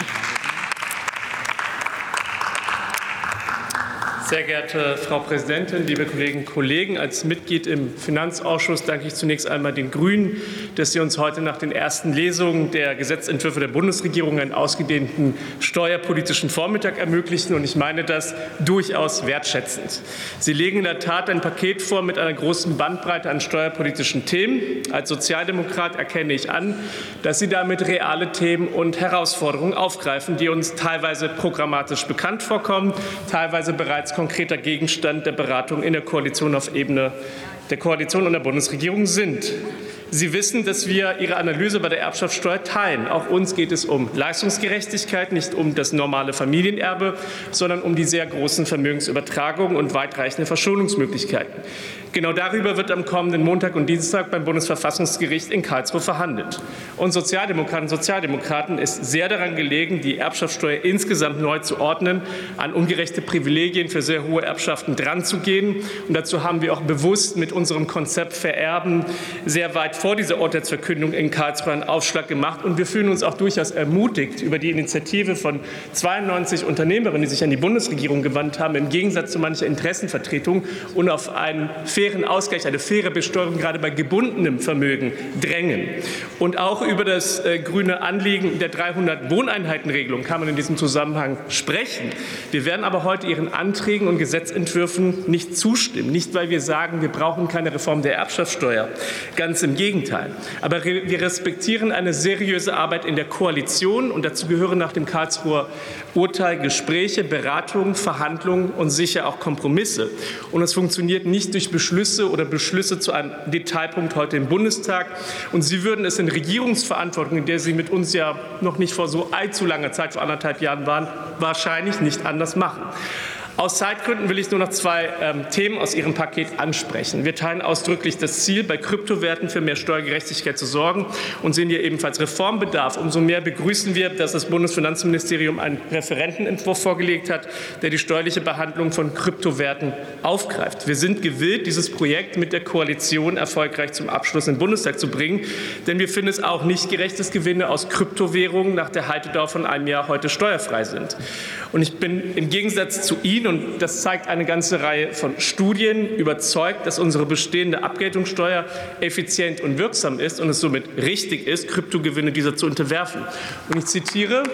Sehr geehrte Frau Präsidentin, liebe Kolleginnen und Kollegen! Als Mitglied im Finanzausschuss danke ich zunächst einmal den Grünen, dass sie uns heute nach den ersten Lesungen der Gesetzentwürfe der Bundesregierung einen ausgedehnten steuerpolitischen Vormittag ermöglichen. Und ich meine das durchaus wertschätzend. Sie legen in der Tat ein Paket vor mit einer großen Bandbreite an steuerpolitischen Themen. Als Sozialdemokrat erkenne ich an, dass Sie damit reale Themen und Herausforderungen aufgreifen, die uns teilweise programmatisch bekannt vorkommen, teilweise bereits konkreter Gegenstand der Beratung in der Koalition auf Ebene der Koalition und der Bundesregierung sind. Sie wissen, dass wir Ihre Analyse bei der Erbschaftssteuer teilen. Auch uns geht es um Leistungsgerechtigkeit, nicht um das normale Familienerbe, sondern um die sehr großen Vermögensübertragungen und weitreichende Verschonungsmöglichkeiten. Genau darüber wird am kommenden Montag und Dienstag beim Bundesverfassungsgericht in Karlsruhe verhandelt. Und Sozialdemokratinnen und Sozialdemokraten ist sehr daran gelegen, die Erbschaftssteuer insgesamt neu zu ordnen, an ungerechte Privilegien für sehr hohe Erbschaften dranzugehen. Und dazu haben wir auch bewusst mit unserem Konzept Vererben sehr weit vor dieser Urteilsverkündung in Karlsruhe einen Aufschlag gemacht. Und wir fühlen uns auch durchaus ermutigt über die Initiative von zweiundneunzig Unternehmerinnen, die sich an die Bundesregierung gewandt haben, im Gegensatz zu mancher Interessenvertretung, und auf einen fairen Ausgleich, eine faire Besteuerung gerade bei gebundenem Vermögen drängen. Und auch über das äh, grüne Anliegen der dreihundert-Wohneinheiten-Regelung kann man in diesem Zusammenhang sprechen. Wir werden aber heute Ihren Anträgen und Gesetzentwürfen nicht zustimmen. Nicht, weil wir sagen, wir brauchen keine Reform der Erbschaftssteuer. Ganz im Gegenteil. Aber wir respektieren eine seriöse Arbeit in der Koalition, und dazu gehören nach dem Karlsruher Urteil Gespräche, Beratungen, Verhandlungen und sicher auch Kompromisse. Und es funktioniert nicht durch Beschlüsse oder Beschlüsse zu einem Detailpunkt heute im Bundestag. Und Sie würden es in Regierungsverantwortung, in der Sie mit uns ja noch nicht vor so allzu langer Zeit, vor anderthalb Jahren waren, wahrscheinlich nicht anders machen. Aus Zeitgründen will ich nur noch zwei ähm, Themen aus Ihrem Paket ansprechen. Wir teilen ausdrücklich das Ziel, bei Kryptowerten für mehr Steuergerechtigkeit zu sorgen, und sehen hier ebenfalls Reformbedarf. Umso mehr begrüßen wir, dass das Bundesfinanzministerium einen Referentenentwurf vorgelegt hat, der die steuerliche Behandlung von Kryptowerten aufgreift. Wir sind gewillt, dieses Projekt mit der Koalition erfolgreich zum Abschluss im Bundestag zu bringen, denn wir finden es auch nicht gerecht, dass Gewinne aus Kryptowährungen nach der Haltedauer von einem Jahr heute steuerfrei sind. Und ich bin im Gegensatz zu Ihnen, und das zeigt eine ganze Reihe von Studien, überzeugt, dass unsere bestehende Abgeltungssteuer effizient und wirksam ist und es somit richtig ist, Kryptogewinne dieser zu unterwerfen. Und ich zitiere: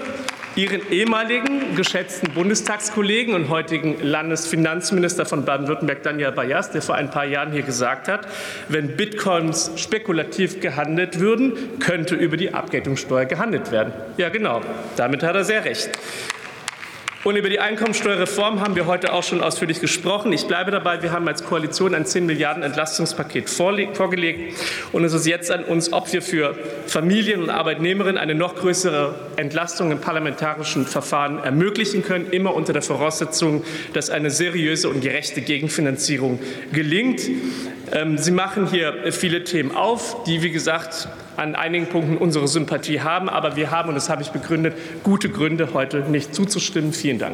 Ihren ehemaligen geschätzten Bundestagskollegen und heutigen Landesfinanzminister von Baden-Württemberg, Daniel Bayas, der vor ein paar Jahren hier gesagt hat, wenn Bitcoins spekulativ gehandelt würden, könnte über die Abgeltungssteuer gehandelt werden. Ja, genau, damit hat er sehr recht. Und über die Einkommensteuerreform haben wir heute auch schon ausführlich gesprochen. Ich bleibe dabei, wir haben als Koalition ein zehn Milliarden Entlastungspaket vorgelegt. Und es ist jetzt an uns, ob wir für Familien und Arbeitnehmerinnen eine noch größere Entlastung im parlamentarischen Verfahren ermöglichen können, immer unter der Voraussetzung, dass eine seriöse und gerechte Gegenfinanzierung gelingt. Sie machen hier viele Themen auf, die, wie gesagt, an einigen Punkten unsere Sympathie haben. Aber wir haben, und das habe ich begründet, gute Gründe, heute nicht zuzustimmen. Vielen Dank.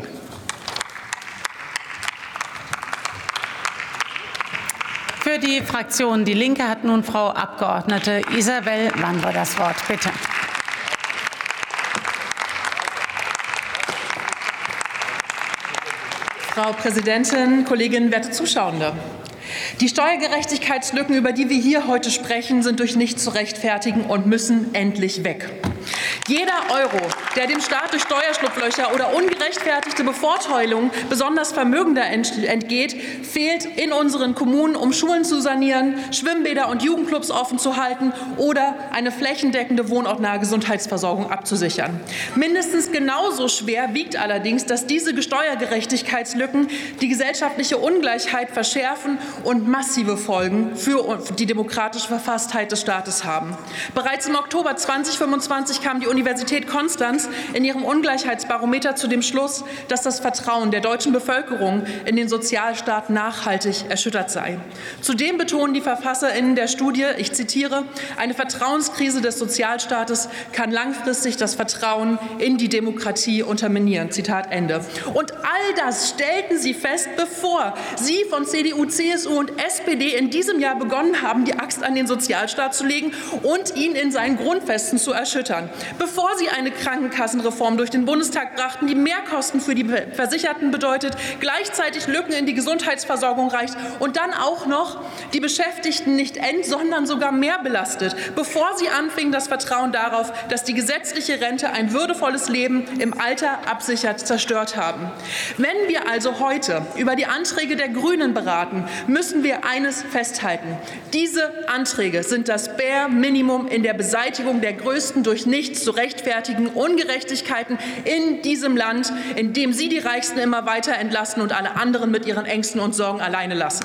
Für die Fraktion Die Linke hat nun Frau Abgeordnete Isabel Wanwer das Wort. Bitte. Frau Präsidentin, Kolleginnen, werte Zuschauende! Die Steuergerechtigkeitslücken, über die wir hier heute sprechen, sind durch nichts zu rechtfertigen und müssen endlich weg. Jeder Euro, der dem Staat durch Steuerschlupflöcher oder ungerechtfertigte Bevorteilung besonders Vermögender entgeht, fehlt in unseren Kommunen, um Schulen zu sanieren, Schwimmbäder und Jugendclubs offen zu halten oder eine flächendeckende wohnortnahe Gesundheitsversorgung abzusichern. Mindestens genauso schwer wiegt allerdings, dass diese Steuergerechtigkeitslücken die gesellschaftliche Ungleichheit verschärfen und massive Folgen für die demokratische Verfasstheit des Staates haben. Bereits im Oktober zweitausendfünfundzwanzig kam die Universität Konstanz in ihrem Ungleichheitsbarometer zu dem Schluss, dass das Vertrauen der deutschen Bevölkerung in den Sozialstaat nachhaltig erschüttert sei. Zudem betonen die VerfasserInnen der Studie, ich zitiere, eine Vertrauenskrise des Sozialstaates kann langfristig das Vertrauen in die Demokratie unterminieren. Zitat Ende. Und all das stellten sie fest, bevor sie von C D U, C S U und S P D in diesem Jahr begonnen haben, die Axt an den Sozialstaat zu legen und ihn in seinen Grundfesten zu erschüttern. Bevor sie eine Krankenkassenreform durch den Bundestag brachten, die Mehrkosten für die Versicherten bedeutet, gleichzeitig Lücken in die Gesundheitsversorgung reicht und dann auch noch die Beschäftigten nicht ent-, sondern sogar mehr belastet, bevor sie anfingen, das Vertrauen darauf, dass die gesetzliche Rente ein würdevolles Leben im Alter absichert, zerstört haben. Wenn wir also heute über die Anträge der Grünen beraten, müssen wir eines festhalten. Diese Anträge sind das Bare Minimum in der Beseitigung der größten durch nichts zu rechtfertigen Ungerechtigkeiten in diesem Land, in dem Sie die Reichsten immer weiter entlassen und alle anderen mit ihren Ängsten und Sorgen alleine lassen.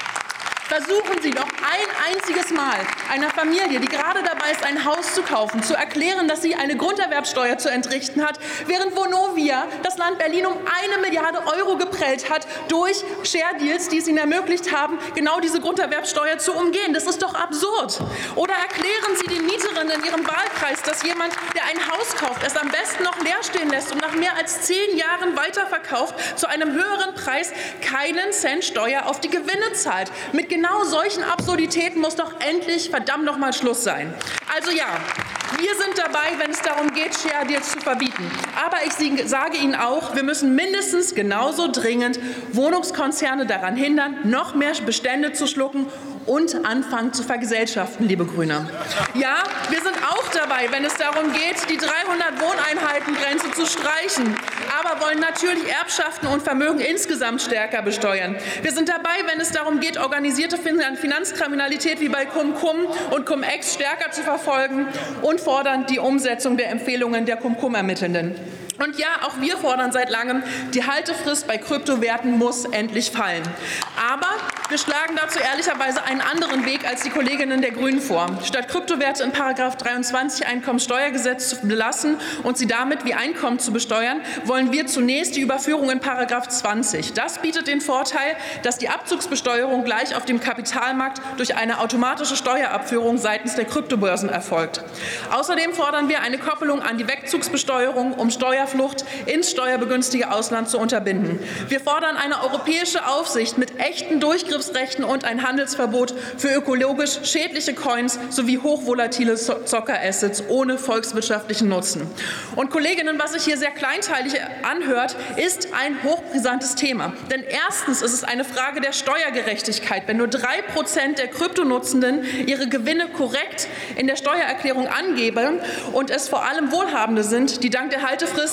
Versuchen Sie doch ein einziges Mal einer Familie, die gerade dabei ist, ein Haus zu kaufen, zu erklären, dass sie eine Grunderwerbsteuer zu entrichten hat, während Vonovia das Land Berlin um eine Milliarde Euro geprellt hat durch Share Deals, die es ihnen ermöglicht haben, genau diese Grunderwerbsteuer zu umgehen. Das ist doch absurd. Oder erklären Sie den Mieterinnen in Ihrem Wahlkreis, dass jemand, der ein Haus kauft, es am besten noch leer stehen lässt und nach mehr als zehn Jahren weiterverkauft, zu einem höheren Preis keinen Cent Steuer auf die Gewinne zahlt. Mit genau solchen Absurditäten muss doch endlich verdammt noch mal Schluss sein. Also ja, wir sind dabei, wenn es darum geht, Share Deals zu verbieten. Aber ich sage Ihnen auch, wir müssen mindestens genauso dringend Wohnungskonzerne daran hindern, noch mehr Bestände zu schlucken und anfangen zu vergesellschaften, liebe Grüne. Ja, wir sind auch dabei, wenn es darum geht, die dreihundert Wohneinheitengrenze zu streichen, aber wollen natürlich Erbschaften und Vermögen insgesamt stärker besteuern. Wir sind dabei, wenn es darum geht, organisierte Finanzkriminalität wie bei Cum-Cum und Cum-Ex stärker zu verfolgen und fordern die Umsetzung der Empfehlungen der Cum-Cum-Ermittelnden. Und ja, auch wir fordern seit langem, die Haltefrist bei Kryptowerten muss endlich fallen. Aber wir schlagen dazu ehrlicherweise einen anderen Weg als die Kolleginnen der Grünen vor. Statt Kryptowerte in Paragraph dreiundzwanzig Einkommensteuergesetz zu belassen und sie damit wie Einkommen zu besteuern, wollen wir zunächst die Überführung in Paragraph zwanzig. Das bietet den Vorteil, dass die Abzugsbesteuerung gleich auf dem Kapitalmarkt durch eine automatische Steuerabführung seitens der Kryptobörsen erfolgt. Außerdem fordern wir eine Koppelung an die Wegzugsbesteuerung, um Steuerflucht ins steuerbegünstigte Ausland zu unterbinden. Wir fordern eine europäische Aufsicht mit echten Durchgriffsrechten und ein Handelsverbot für ökologisch schädliche Coins sowie hochvolatile Zockerassets ohne volkswirtschaftlichen Nutzen. Und Kolleginnen, was sich hier sehr kleinteilig anhört, ist ein hochbrisantes Thema. Denn erstens ist es eine Frage der Steuergerechtigkeit. Wenn nur drei Prozent der Kryptonutzenden ihre Gewinne korrekt in der Steuererklärung angeben und es vor allem Wohlhabende sind, die dank der Haltefrist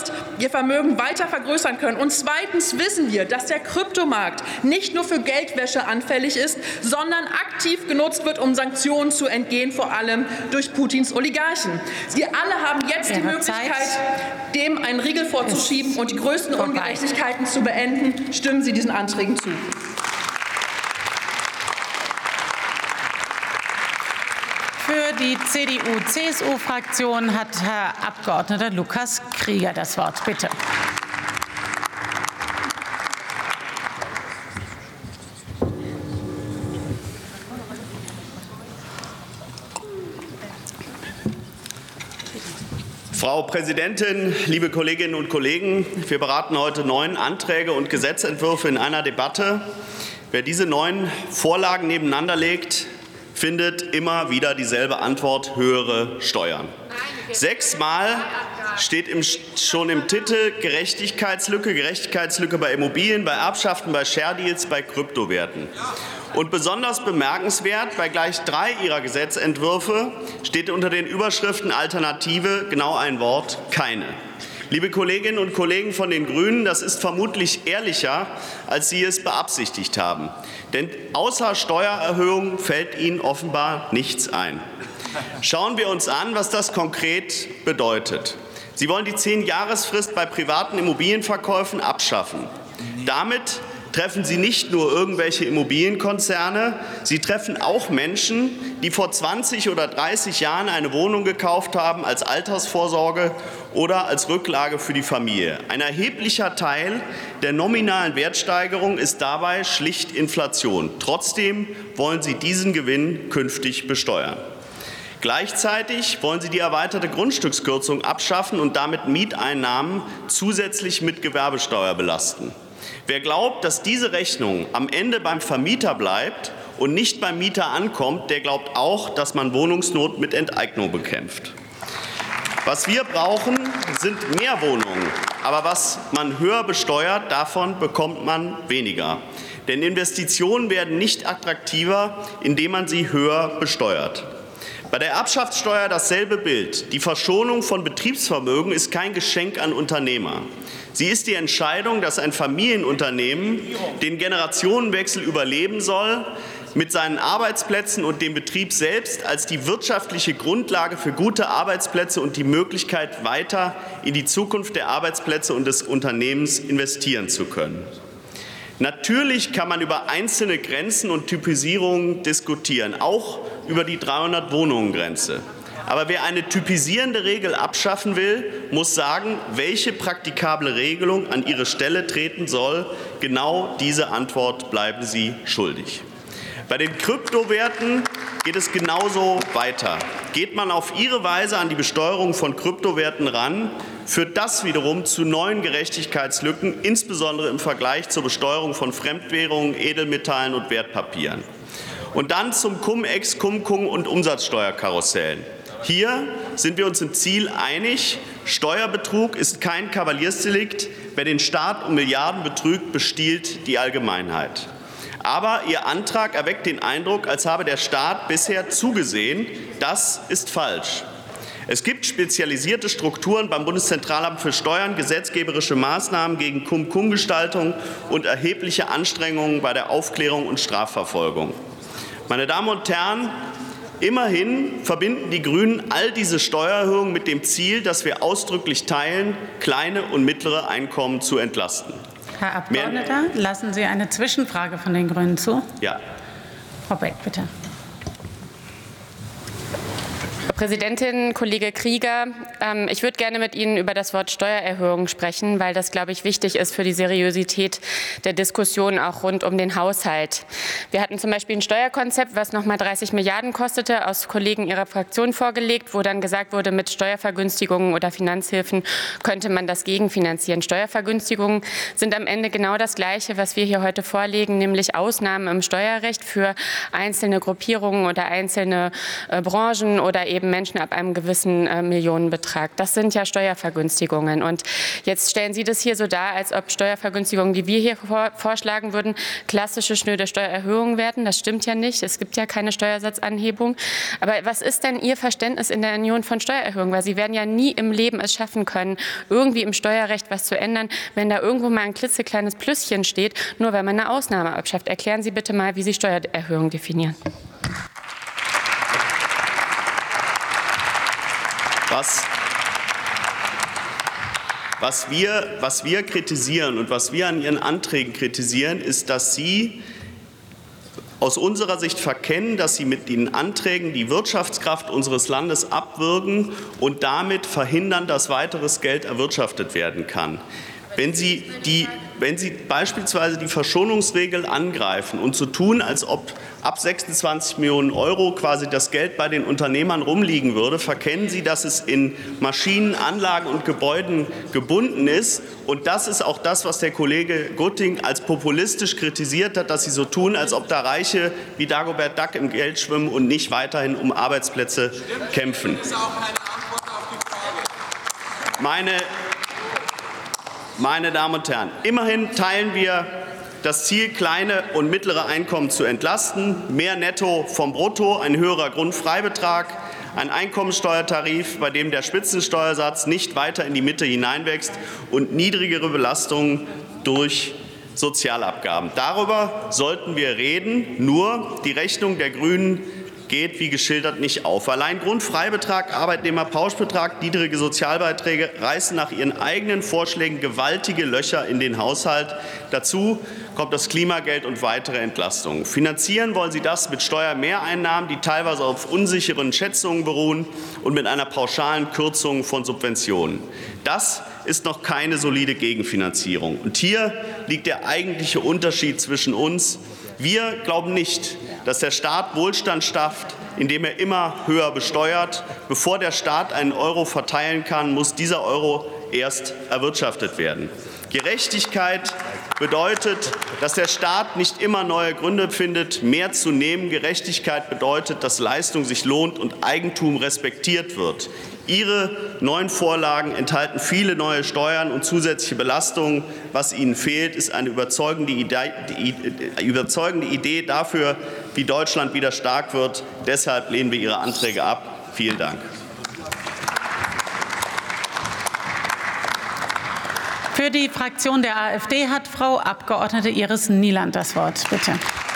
wirst ihr Vermögen weiter vergrößern können. Und zweitens wissen wir, dass der Kryptomarkt nicht nur für Geldwäsche anfällig ist, sondern aktiv genutzt wird, um Sanktionen zu entgehen, vor allem durch Putins Oligarchen. Wir alle haben jetzt die Möglichkeit, dem einen Riegel vorzuschieben und die größten Ungerechtigkeiten zu beenden. Stimmen Sie diesen Anträgen zu. Für die C D U-C S U-Fraktion hat Herr Abgeordneter Lukas Krieger das Wort. Bitte. Frau Präsidentin, liebe Kolleginnen und Kollegen! Wir beraten heute neun Anträge und Gesetzentwürfe in einer Debatte. Wer diese neun Vorlagen nebeneinander legt, findet immer wieder dieselbe Antwort: höhere Steuern. Sechsmal steht im, schon im Titel Gerechtigkeitslücke, Gerechtigkeitslücke bei Immobilien, bei Erbschaften, bei Share Deals, bei Kryptowerten. Und besonders bemerkenswert, bei gleich drei Ihrer Gesetzentwürfe steht unter den Überschriften Alternative genau ein Wort: keine. Liebe Kolleginnen und Kollegen von den Grünen, das ist vermutlich ehrlicher, als Sie es beabsichtigt haben. Denn außer Steuererhöhung fällt Ihnen offenbar nichts ein. Schauen wir uns an, was das konkret bedeutet. Sie wollen die Zehn-Jahresfrist bei privaten Immobilienverkäufen abschaffen. Damit treffen Sie nicht nur irgendwelche Immobilienkonzerne, Sie treffen auch Menschen, die vor zwanzig oder dreißig Jahren eine Wohnung gekauft haben als Altersvorsorge oder als Rücklage für die Familie. Ein erheblicher Teil der nominalen Wertsteigerung ist dabei schlicht Inflation. Trotzdem wollen Sie diesen Gewinn künftig besteuern. Gleichzeitig wollen Sie die erweiterte Grundstückskürzung abschaffen und damit Mieteinnahmen zusätzlich mit Gewerbesteuer belasten. Wer glaubt, dass diese Rechnung am Ende beim Vermieter bleibt und nicht beim Mieter ankommt, der glaubt auch, dass man Wohnungsnot mit Enteignung bekämpft. Was wir brauchen, sind mehr Wohnungen. Aber was man höher besteuert, davon bekommt man weniger. Denn Investitionen werden nicht attraktiver, indem man sie höher besteuert. Bei der Erbschaftssteuer dasselbe Bild. Die Verschonung von Betriebsvermögen ist kein Geschenk an Unternehmer. Sie ist die Entscheidung, dass ein Familienunternehmen den Generationenwechsel überleben soll, mit seinen Arbeitsplätzen und dem Betrieb selbst als die wirtschaftliche Grundlage für gute Arbeitsplätze und die Möglichkeit, weiter in die Zukunft der Arbeitsplätze und des Unternehmens investieren zu können. Natürlich kann man über einzelne Grenzen und Typisierungen diskutieren, auch über die dreihundert-Wohnungen-Grenze. Aber wer eine typisierende Regel abschaffen will, muss sagen, welche praktikable Regelung an ihre Stelle treten soll. Genau diese Antwort bleiben Sie schuldig. Bei den Kryptowerten geht es genauso weiter. Geht man auf Ihre Weise an die Besteuerung von Kryptowerten ran, führt das wiederum zu neuen Gerechtigkeitslücken, insbesondere im Vergleich zur Besteuerung von Fremdwährungen, Edelmetallen und Wertpapieren. Und dann zum Cum-Ex, Cum-Cum und Umsatzsteuerkarussellen. Hier sind wir uns im Ziel einig. Steuerbetrug ist kein Kavaliersdelikt. Wer den Staat um Milliarden betrügt, bestiehlt die Allgemeinheit. Aber Ihr Antrag erweckt den Eindruck, als habe der Staat bisher zugesehen. Das ist falsch. Es gibt spezialisierte Strukturen beim Bundeszentralamt für Steuern, gesetzgeberische Maßnahmen gegen Cum-Cum-Gestaltung und erhebliche Anstrengungen bei der Aufklärung und Strafverfolgung. Meine Damen und Herren, immerhin verbinden die Grünen all diese Steuererhöhungen mit dem Ziel, das wir ausdrücklich teilen, kleine und mittlere Einkommen zu entlasten. Herr Abgeordneter, lassen Sie eine Zwischenfrage von den Grünen zu? Ja. Frau Beck, bitte. Frau Präsidentin, Kollege Krieger, ähm, ich würde gerne mit Ihnen über das Wort Steuererhöhung sprechen, weil das, glaube ich, wichtig ist für die Seriosität der Diskussion auch rund um den Haushalt. Wir hatten zum Beispiel ein Steuerkonzept, was noch mal dreißig Milliarden kostete, aus Kollegen Ihrer Fraktion vorgelegt, wo dann gesagt wurde, mit Steuervergünstigungen oder Finanzhilfen könnte man das gegenfinanzieren. Steuervergünstigungen sind am Ende genau das Gleiche, was wir hier heute vorlegen, nämlich Ausnahmen im Steuerrecht für einzelne Gruppierungen oder einzelne äh, Branchen oder eben eben Menschen ab einem gewissen äh, Millionenbetrag. Das sind ja Steuervergünstigungen. Und jetzt stellen Sie das hier so dar, als ob Steuervergünstigungen, die wir hier vor, vorschlagen würden, klassische schnöde Steuererhöhungen werden. Das stimmt ja nicht. Es gibt ja keine Steuersatzanhebung. Aber was ist denn Ihr Verständnis in der Union von Steuererhöhungen? Weil Sie werden ja nie im Leben es schaffen können, irgendwie im Steuerrecht was zu ändern, wenn da irgendwo mal ein klitzekleines Plüsschen steht, nur weil man eine Ausnahme abschafft. Erklären Sie bitte mal, wie Sie Steuererhöhungen definieren. Was, was, wir, was wir kritisieren und was wir an Ihren Anträgen kritisieren, ist, dass Sie aus unserer Sicht verkennen, dass Sie mit den Anträgen die Wirtschaftskraft unseres Landes abwürgen und damit verhindern, dass weiteres Geld erwirtschaftet werden kann. Wenn Sie, die, wenn Sie beispielsweise die Verschonungsregel angreifen und so tun, als ob ab sechsundzwanzig Millionen Euro quasi das Geld bei den Unternehmern rumliegen würde, verkennen Sie, dass es in Maschinen, Anlagen und Gebäuden gebunden ist. Und das ist auch das, was der Kollege Gutting als populistisch kritisiert hat, dass Sie so tun, als ob da Reiche wie Dagobert Duck im Geld schwimmen und nicht weiterhin um Arbeitsplätze kämpfen. Meine Meine Damen und Herren, immerhin teilen wir das Ziel, kleine und mittlere Einkommen zu entlasten, mehr Netto vom Brutto, ein höherer Grundfreibetrag, ein Einkommensteuertarif, bei dem der Spitzensteuersatz nicht weiter in die Mitte hineinwächst und niedrigere Belastungen durch Sozialabgaben. Darüber sollten wir reden. Nur die Rechnung der Grünen geht, wie geschildert, nicht auf. Allein Grundfreibetrag, Arbeitnehmerpauschbetrag, niedrige Sozialbeiträge reißen nach Ihren eigenen Vorschlägen gewaltige Löcher in den Haushalt. Dazu kommt das Klimageld und weitere Entlastungen. Finanzieren wollen Sie das mit Steuermehreinnahmen, die teilweise auf unsicheren Schätzungen beruhen, und mit einer pauschalen Kürzung von Subventionen. Das ist noch keine solide Gegenfinanzierung. Und hier liegt der eigentliche Unterschied zwischen uns. Wir glauben nicht, dass der Staat Wohlstand schafft, indem er immer höher besteuert. Bevor der Staat einen Euro verteilen kann, muss dieser Euro erst erwirtschaftet werden. Gerechtigkeit bedeutet, dass der Staat nicht immer neue Gründe findet, mehr zu nehmen. Gerechtigkeit bedeutet, dass Leistung sich lohnt und Eigentum respektiert wird. Ihre neuen Vorlagen enthalten viele neue Steuern und zusätzliche Belastungen. Was Ihnen fehlt, ist eine überzeugende Idee, die überzeugende Idee dafür, wie Deutschland wieder stark wird. Deshalb lehnen wir Ihre Anträge ab. Vielen Dank. Für die Fraktion der AfD hat Frau Abgeordnete Iris Nieland das Wort. Bitte.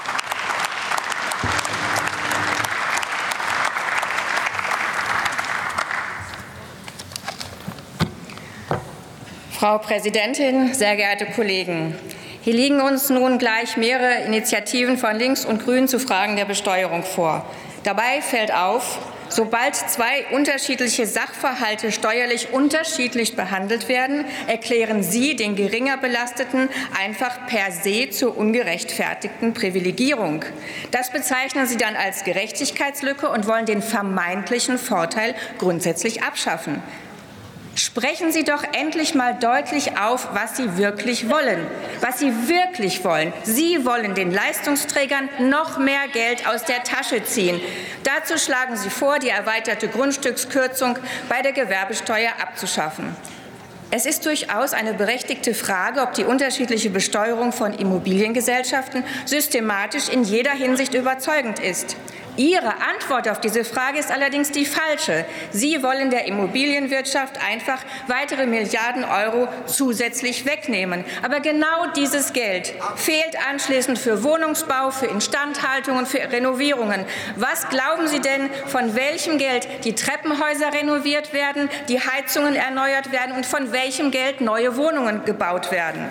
Frau Präsidentin, sehr geehrte Kollegen! Hier liegen uns nun gleich mehrere Initiativen von Links und Grünen zu Fragen der Besteuerung vor. Dabei fällt auf, sobald zwei unterschiedliche Sachverhalte steuerlich unterschiedlich behandelt werden, erklären Sie den geringer Belasteten einfach per se zur ungerechtfertigten Privilegierung. Das bezeichnen Sie dann als Gerechtigkeitslücke und wollen den vermeintlichen Vorteil grundsätzlich abschaffen. Sprechen Sie doch endlich mal deutlich auf, was Sie wirklich wollen. Was Sie wirklich wollen. Sie wollen den Leistungsträgern noch mehr Geld aus der Tasche ziehen. Dazu schlagen Sie vor, die erweiterte Grundstückskürzung bei der Gewerbesteuer abzuschaffen. Es ist durchaus eine berechtigte Frage, ob die unterschiedliche Besteuerung von Immobiliengesellschaften systematisch in jeder Hinsicht überzeugend ist. Ihre Antwort auf diese Frage ist allerdings die falsche. Sie wollen der Immobilienwirtschaft einfach weitere Milliarden Euro zusätzlich wegnehmen. Aber genau dieses Geld fehlt anschließend für Wohnungsbau, für Instandhaltung und für Renovierungen. Was glauben Sie denn, von welchem Geld die Treppenhäuser renoviert werden, die Heizungen erneuert werden und von welchem Geld neue Wohnungen gebaut werden?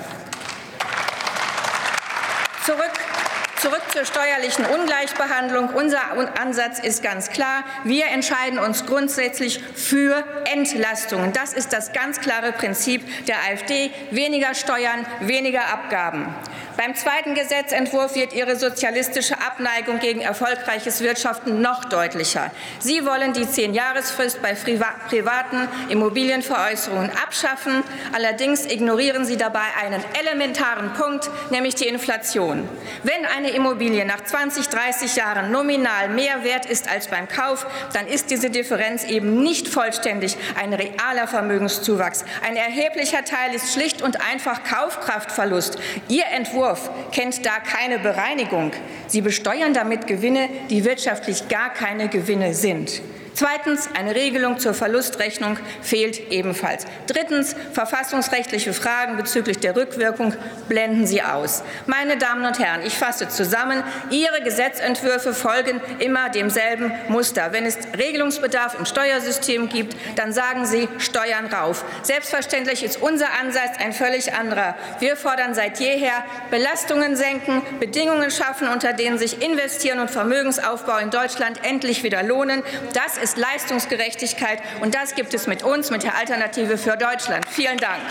Zurück Zurück zur steuerlichen Ungleichbehandlung. Unser Ansatz ist ganz klar. Wir entscheiden uns grundsätzlich für Entlastungen. Das ist das ganz klare Prinzip der AfD. Weniger Steuern, weniger Abgaben. Beim zweiten Gesetzentwurf wird Ihre sozialistische Abneigung gegen erfolgreiches Wirtschaften noch deutlicher. Sie wollen die Zehn-Jahresfrist bei privaten Immobilienveräußerungen abschaffen. Allerdings ignorieren Sie dabei einen elementaren Punkt, nämlich die Inflation. Wenn eine Immobilie nach zwanzig, dreißig Jahren nominal mehr wert ist als beim Kauf, dann ist diese Differenz eben nicht vollständig ein realer Vermögenszuwachs. Ein erheblicher Teil ist schlicht und einfach Kaufkraftverlust. Ihr Entwurf kennt da keine Bereinigung. Sie besteuern damit Gewinne, die wirtschaftlich gar keine Gewinne sind. Zweitens, eine Regelung zur Verlustrechnung fehlt ebenfalls. Drittens, verfassungsrechtliche Fragen bezüglich der Rückwirkung blenden Sie aus. Meine Damen und Herren, ich fasse zusammen. Ihre Gesetzentwürfe folgen immer demselben Muster. Wenn es Regelungsbedarf im Steuersystem gibt, dann sagen Sie Steuern rauf. Selbstverständlich ist unser Ansatz ein völlig anderer. Wir fordern seit jeher Belastungen senken, Bedingungen schaffen, unter denen sich Investieren und Vermögensaufbau in Deutschland endlich wieder lohnen. Das ist Leistungsgerechtigkeit, und das gibt es mit uns, mit der Alternative für Deutschland. Vielen Dank.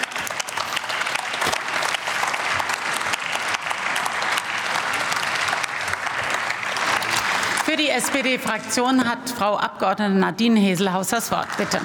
Für die S P D-Fraktion hat Frau Abg. Nadine Heselhaus das Wort. Bitte.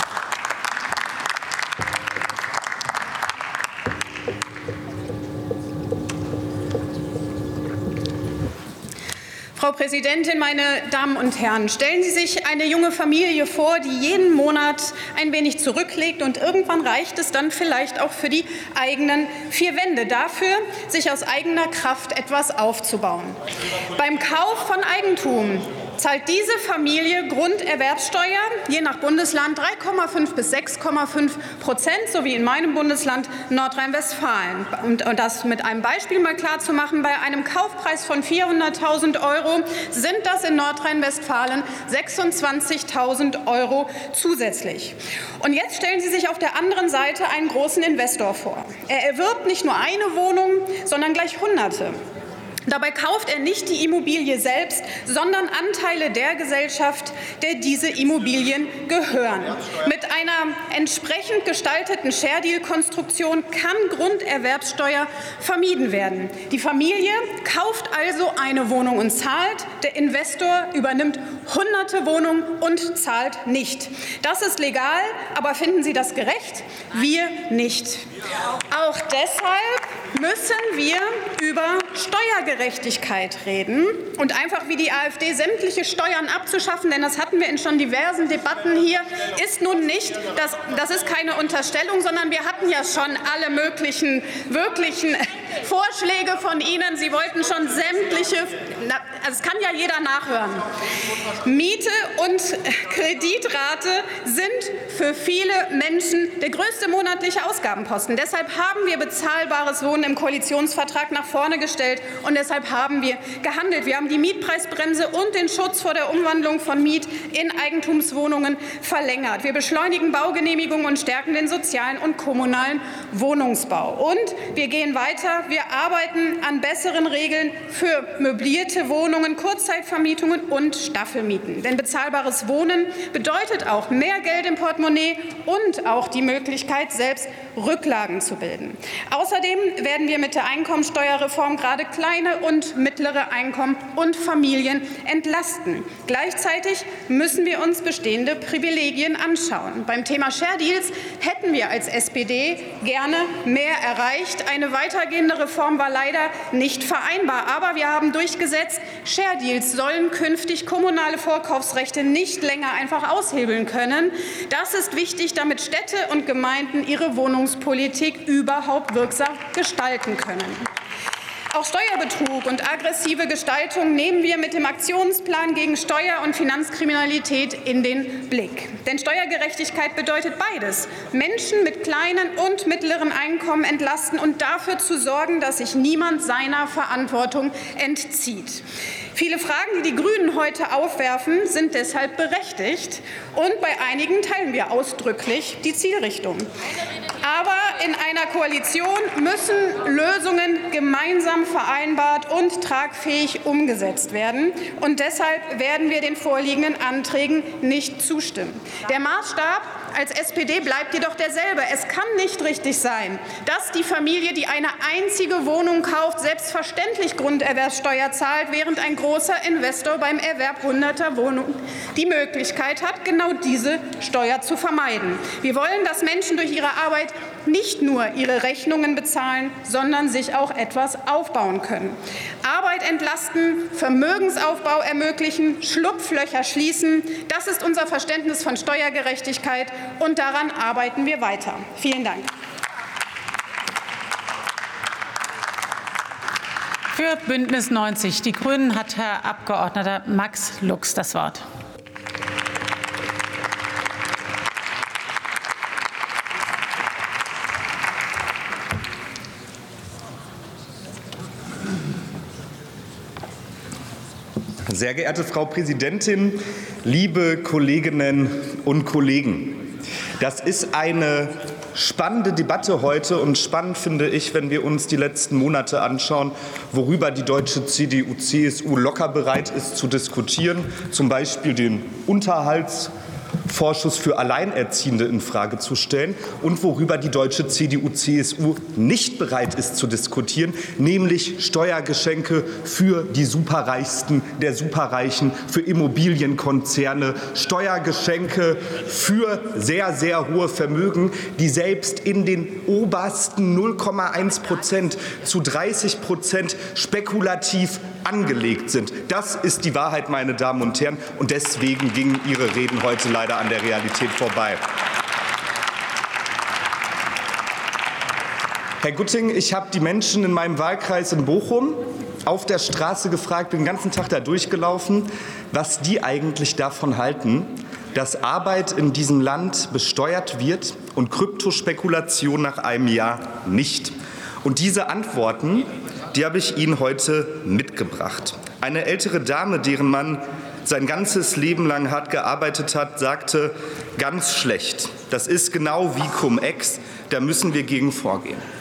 Frau Präsidentin, meine Damen und Herren! Stellen Sie sich eine junge Familie vor, die jeden Monat ein wenig zurücklegt, und irgendwann reicht es dann vielleicht auch für die eigenen vier Wände dafür, sich aus eigener Kraft etwas aufzubauen. Beim Kauf von Eigentum zahlt diese Familie Grunderwerbsteuer, je nach Bundesland drei Komma fünf bis sechs Komma fünf Prozent, so wie in meinem Bundesland Nordrhein-Westfalen. Und, und das mit einem Beispiel mal klar zu machen: Bei einem Kaufpreis von vierhunderttausend Euro sind das in Nordrhein-Westfalen sechsundzwanzigtausend Euro zusätzlich. Und jetzt stellen Sie sich auf der anderen Seite einen großen Investor vor. Er erwirbt nicht nur eine Wohnung, sondern gleich Hunderte. Dabei kauft er nicht die Immobilie selbst, sondern Anteile der Gesellschaft, der diese Immobilien gehören. Mit einer entsprechend gestalteten Share-Deal-Konstruktion kann Grunderwerbsteuer vermieden werden. Die Familie kauft also eine Wohnung und zahlt, der Investor übernimmt hunderte Wohnungen und zahlt nicht. Das ist legal, aber finden Sie das gerecht? Wir nicht. Auch deshalb müssen wir über Steuergerechtigkeit reden und einfach wie die AfD sämtliche Steuern abzuschaffen, denn das hatten wir in schon diversen Debatten hier, ist nun nicht, das, das ist keine Unterstellung, sondern wir hatten ja schon alle möglichen wirklichen Vorschläge von Ihnen. Sie wollten schon sämtliche, das kann ja jeder nachhören. Miete und Kreditrate sind für viele Menschen der größte monatliche Ausgabenposten. Deshalb haben wir bezahlbares Wohnen im Koalitionsvertrag nach vorne gestellt, und deshalb haben wir gehandelt. Wir haben die Mietpreisbremse und den Schutz vor der Umwandlung von Miet- in Eigentumswohnungen verlängert. Wir beschleunigen Baugenehmigungen und stärken den sozialen und kommunalen Wohnungsbau. Und wir gehen weiter. Wir arbeiten an besseren Regeln für möblierte Wohnungen, Kurzzeitvermietungen und Staffelmieten. Denn bezahlbares Wohnen bedeutet auch mehr Geld im Portemonnaie und auch die Möglichkeit, selbst Rücklagen zu bilden. Außerdem werden wir mit der Einkommensteuerreform gerade kleine und mittlere Einkommen und Familien entlasten. Gleichzeitig müssen wir uns bestehende Privilegien anschauen. Beim Thema Share Deals hätten wir als S P D gerne mehr erreicht. Eine weitergehende Reform war leider nicht vereinbar. Aber wir haben durchgesetzt, Share Deals sollen künftig kommunale Vorkaufsrechte nicht länger einfach aushebeln können. Das ist wichtig, damit Städte und Gemeinden ihre Wohnungspolitik überhaupt wirksam gestalten können. Auch Steuerbetrug und aggressive Gestaltung nehmen wir mit dem Aktionsplan gegen Steuer- und Finanzkriminalität in den Blick. Denn Steuergerechtigkeit bedeutet beides: Menschen mit kleinen und mittleren Einkommen entlasten und dafür zu sorgen, dass sich niemand seiner Verantwortung entzieht. Viele Fragen, die die Grünen heute aufwerfen, sind deshalb berechtigt, und bei einigen teilen wir ausdrücklich die Zielrichtung. Aber in einer Koalition müssen Lösungen gemeinsam vereinbart und tragfähig umgesetzt werden. Und deshalb werden wir den vorliegenden Anträgen nicht zustimmen. Der Maßstab als S P D bleibt jedoch derselbe. Es kann nicht richtig sein, dass die Familie, die eine einzige Wohnung kauft, selbstverständlich Grunderwerbsteuer zahlt, während ein großer Investor beim Erwerb hunderter Wohnungen die Möglichkeit hat, genau diese Steuer zu vermeiden. Wir wollen, dass Menschen durch ihre Arbeit nicht nur ihre Rechnungen bezahlen, sondern sich auch etwas aufbauen können. Arbeit entlasten, Vermögensaufbau ermöglichen, Schlupflöcher schließen, das ist unser Verständnis von Steuergerechtigkeit, und daran arbeiten wir weiter. Vielen Dank. Für Bündnis neunzig Die Grünen hat Herr Abgeordneter Max Lux das Wort. Sehr geehrte Frau Präsidentin, liebe Kolleginnen und Kollegen! Das ist eine spannende Debatte heute, und spannend finde ich, wenn wir uns die letzten Monate anschauen, worüber die deutsche C D U C S U locker bereit ist zu diskutieren, zum Beispiel den Unterhaltsvorschuss für Alleinerziehende in Frage zu stellen, und worüber die deutsche C D U C S U nicht bereit ist zu diskutieren, nämlich Steuergeschenke für die Superreichsten der Superreichen, für Immobilienkonzerne, Steuergeschenke für sehr, sehr hohe Vermögen, die selbst in den obersten null Komma eins Prozent zu dreißig Prozent spekulativ angelegt sind. Das ist die Wahrheit, meine Damen und Herren, und deswegen gingen Ihre Reden heute leider an der Realität vorbei. Herr Gutting, ich habe die Menschen in meinem Wahlkreis in Bochum auf der Straße gefragt, bin den ganzen Tag da durchgelaufen, was die eigentlich davon halten, dass Arbeit in diesem Land besteuert wird und Kryptospekulation nach einem Jahr nicht. Und diese Antworten, die habe ich Ihnen heute mitgebracht. Eine ältere Dame, deren Mann sein ganzes Leben lang hart gearbeitet hat, sagte, ganz schlecht. Das ist genau wie Cum-Ex, da müssen wir gegen vorgehen.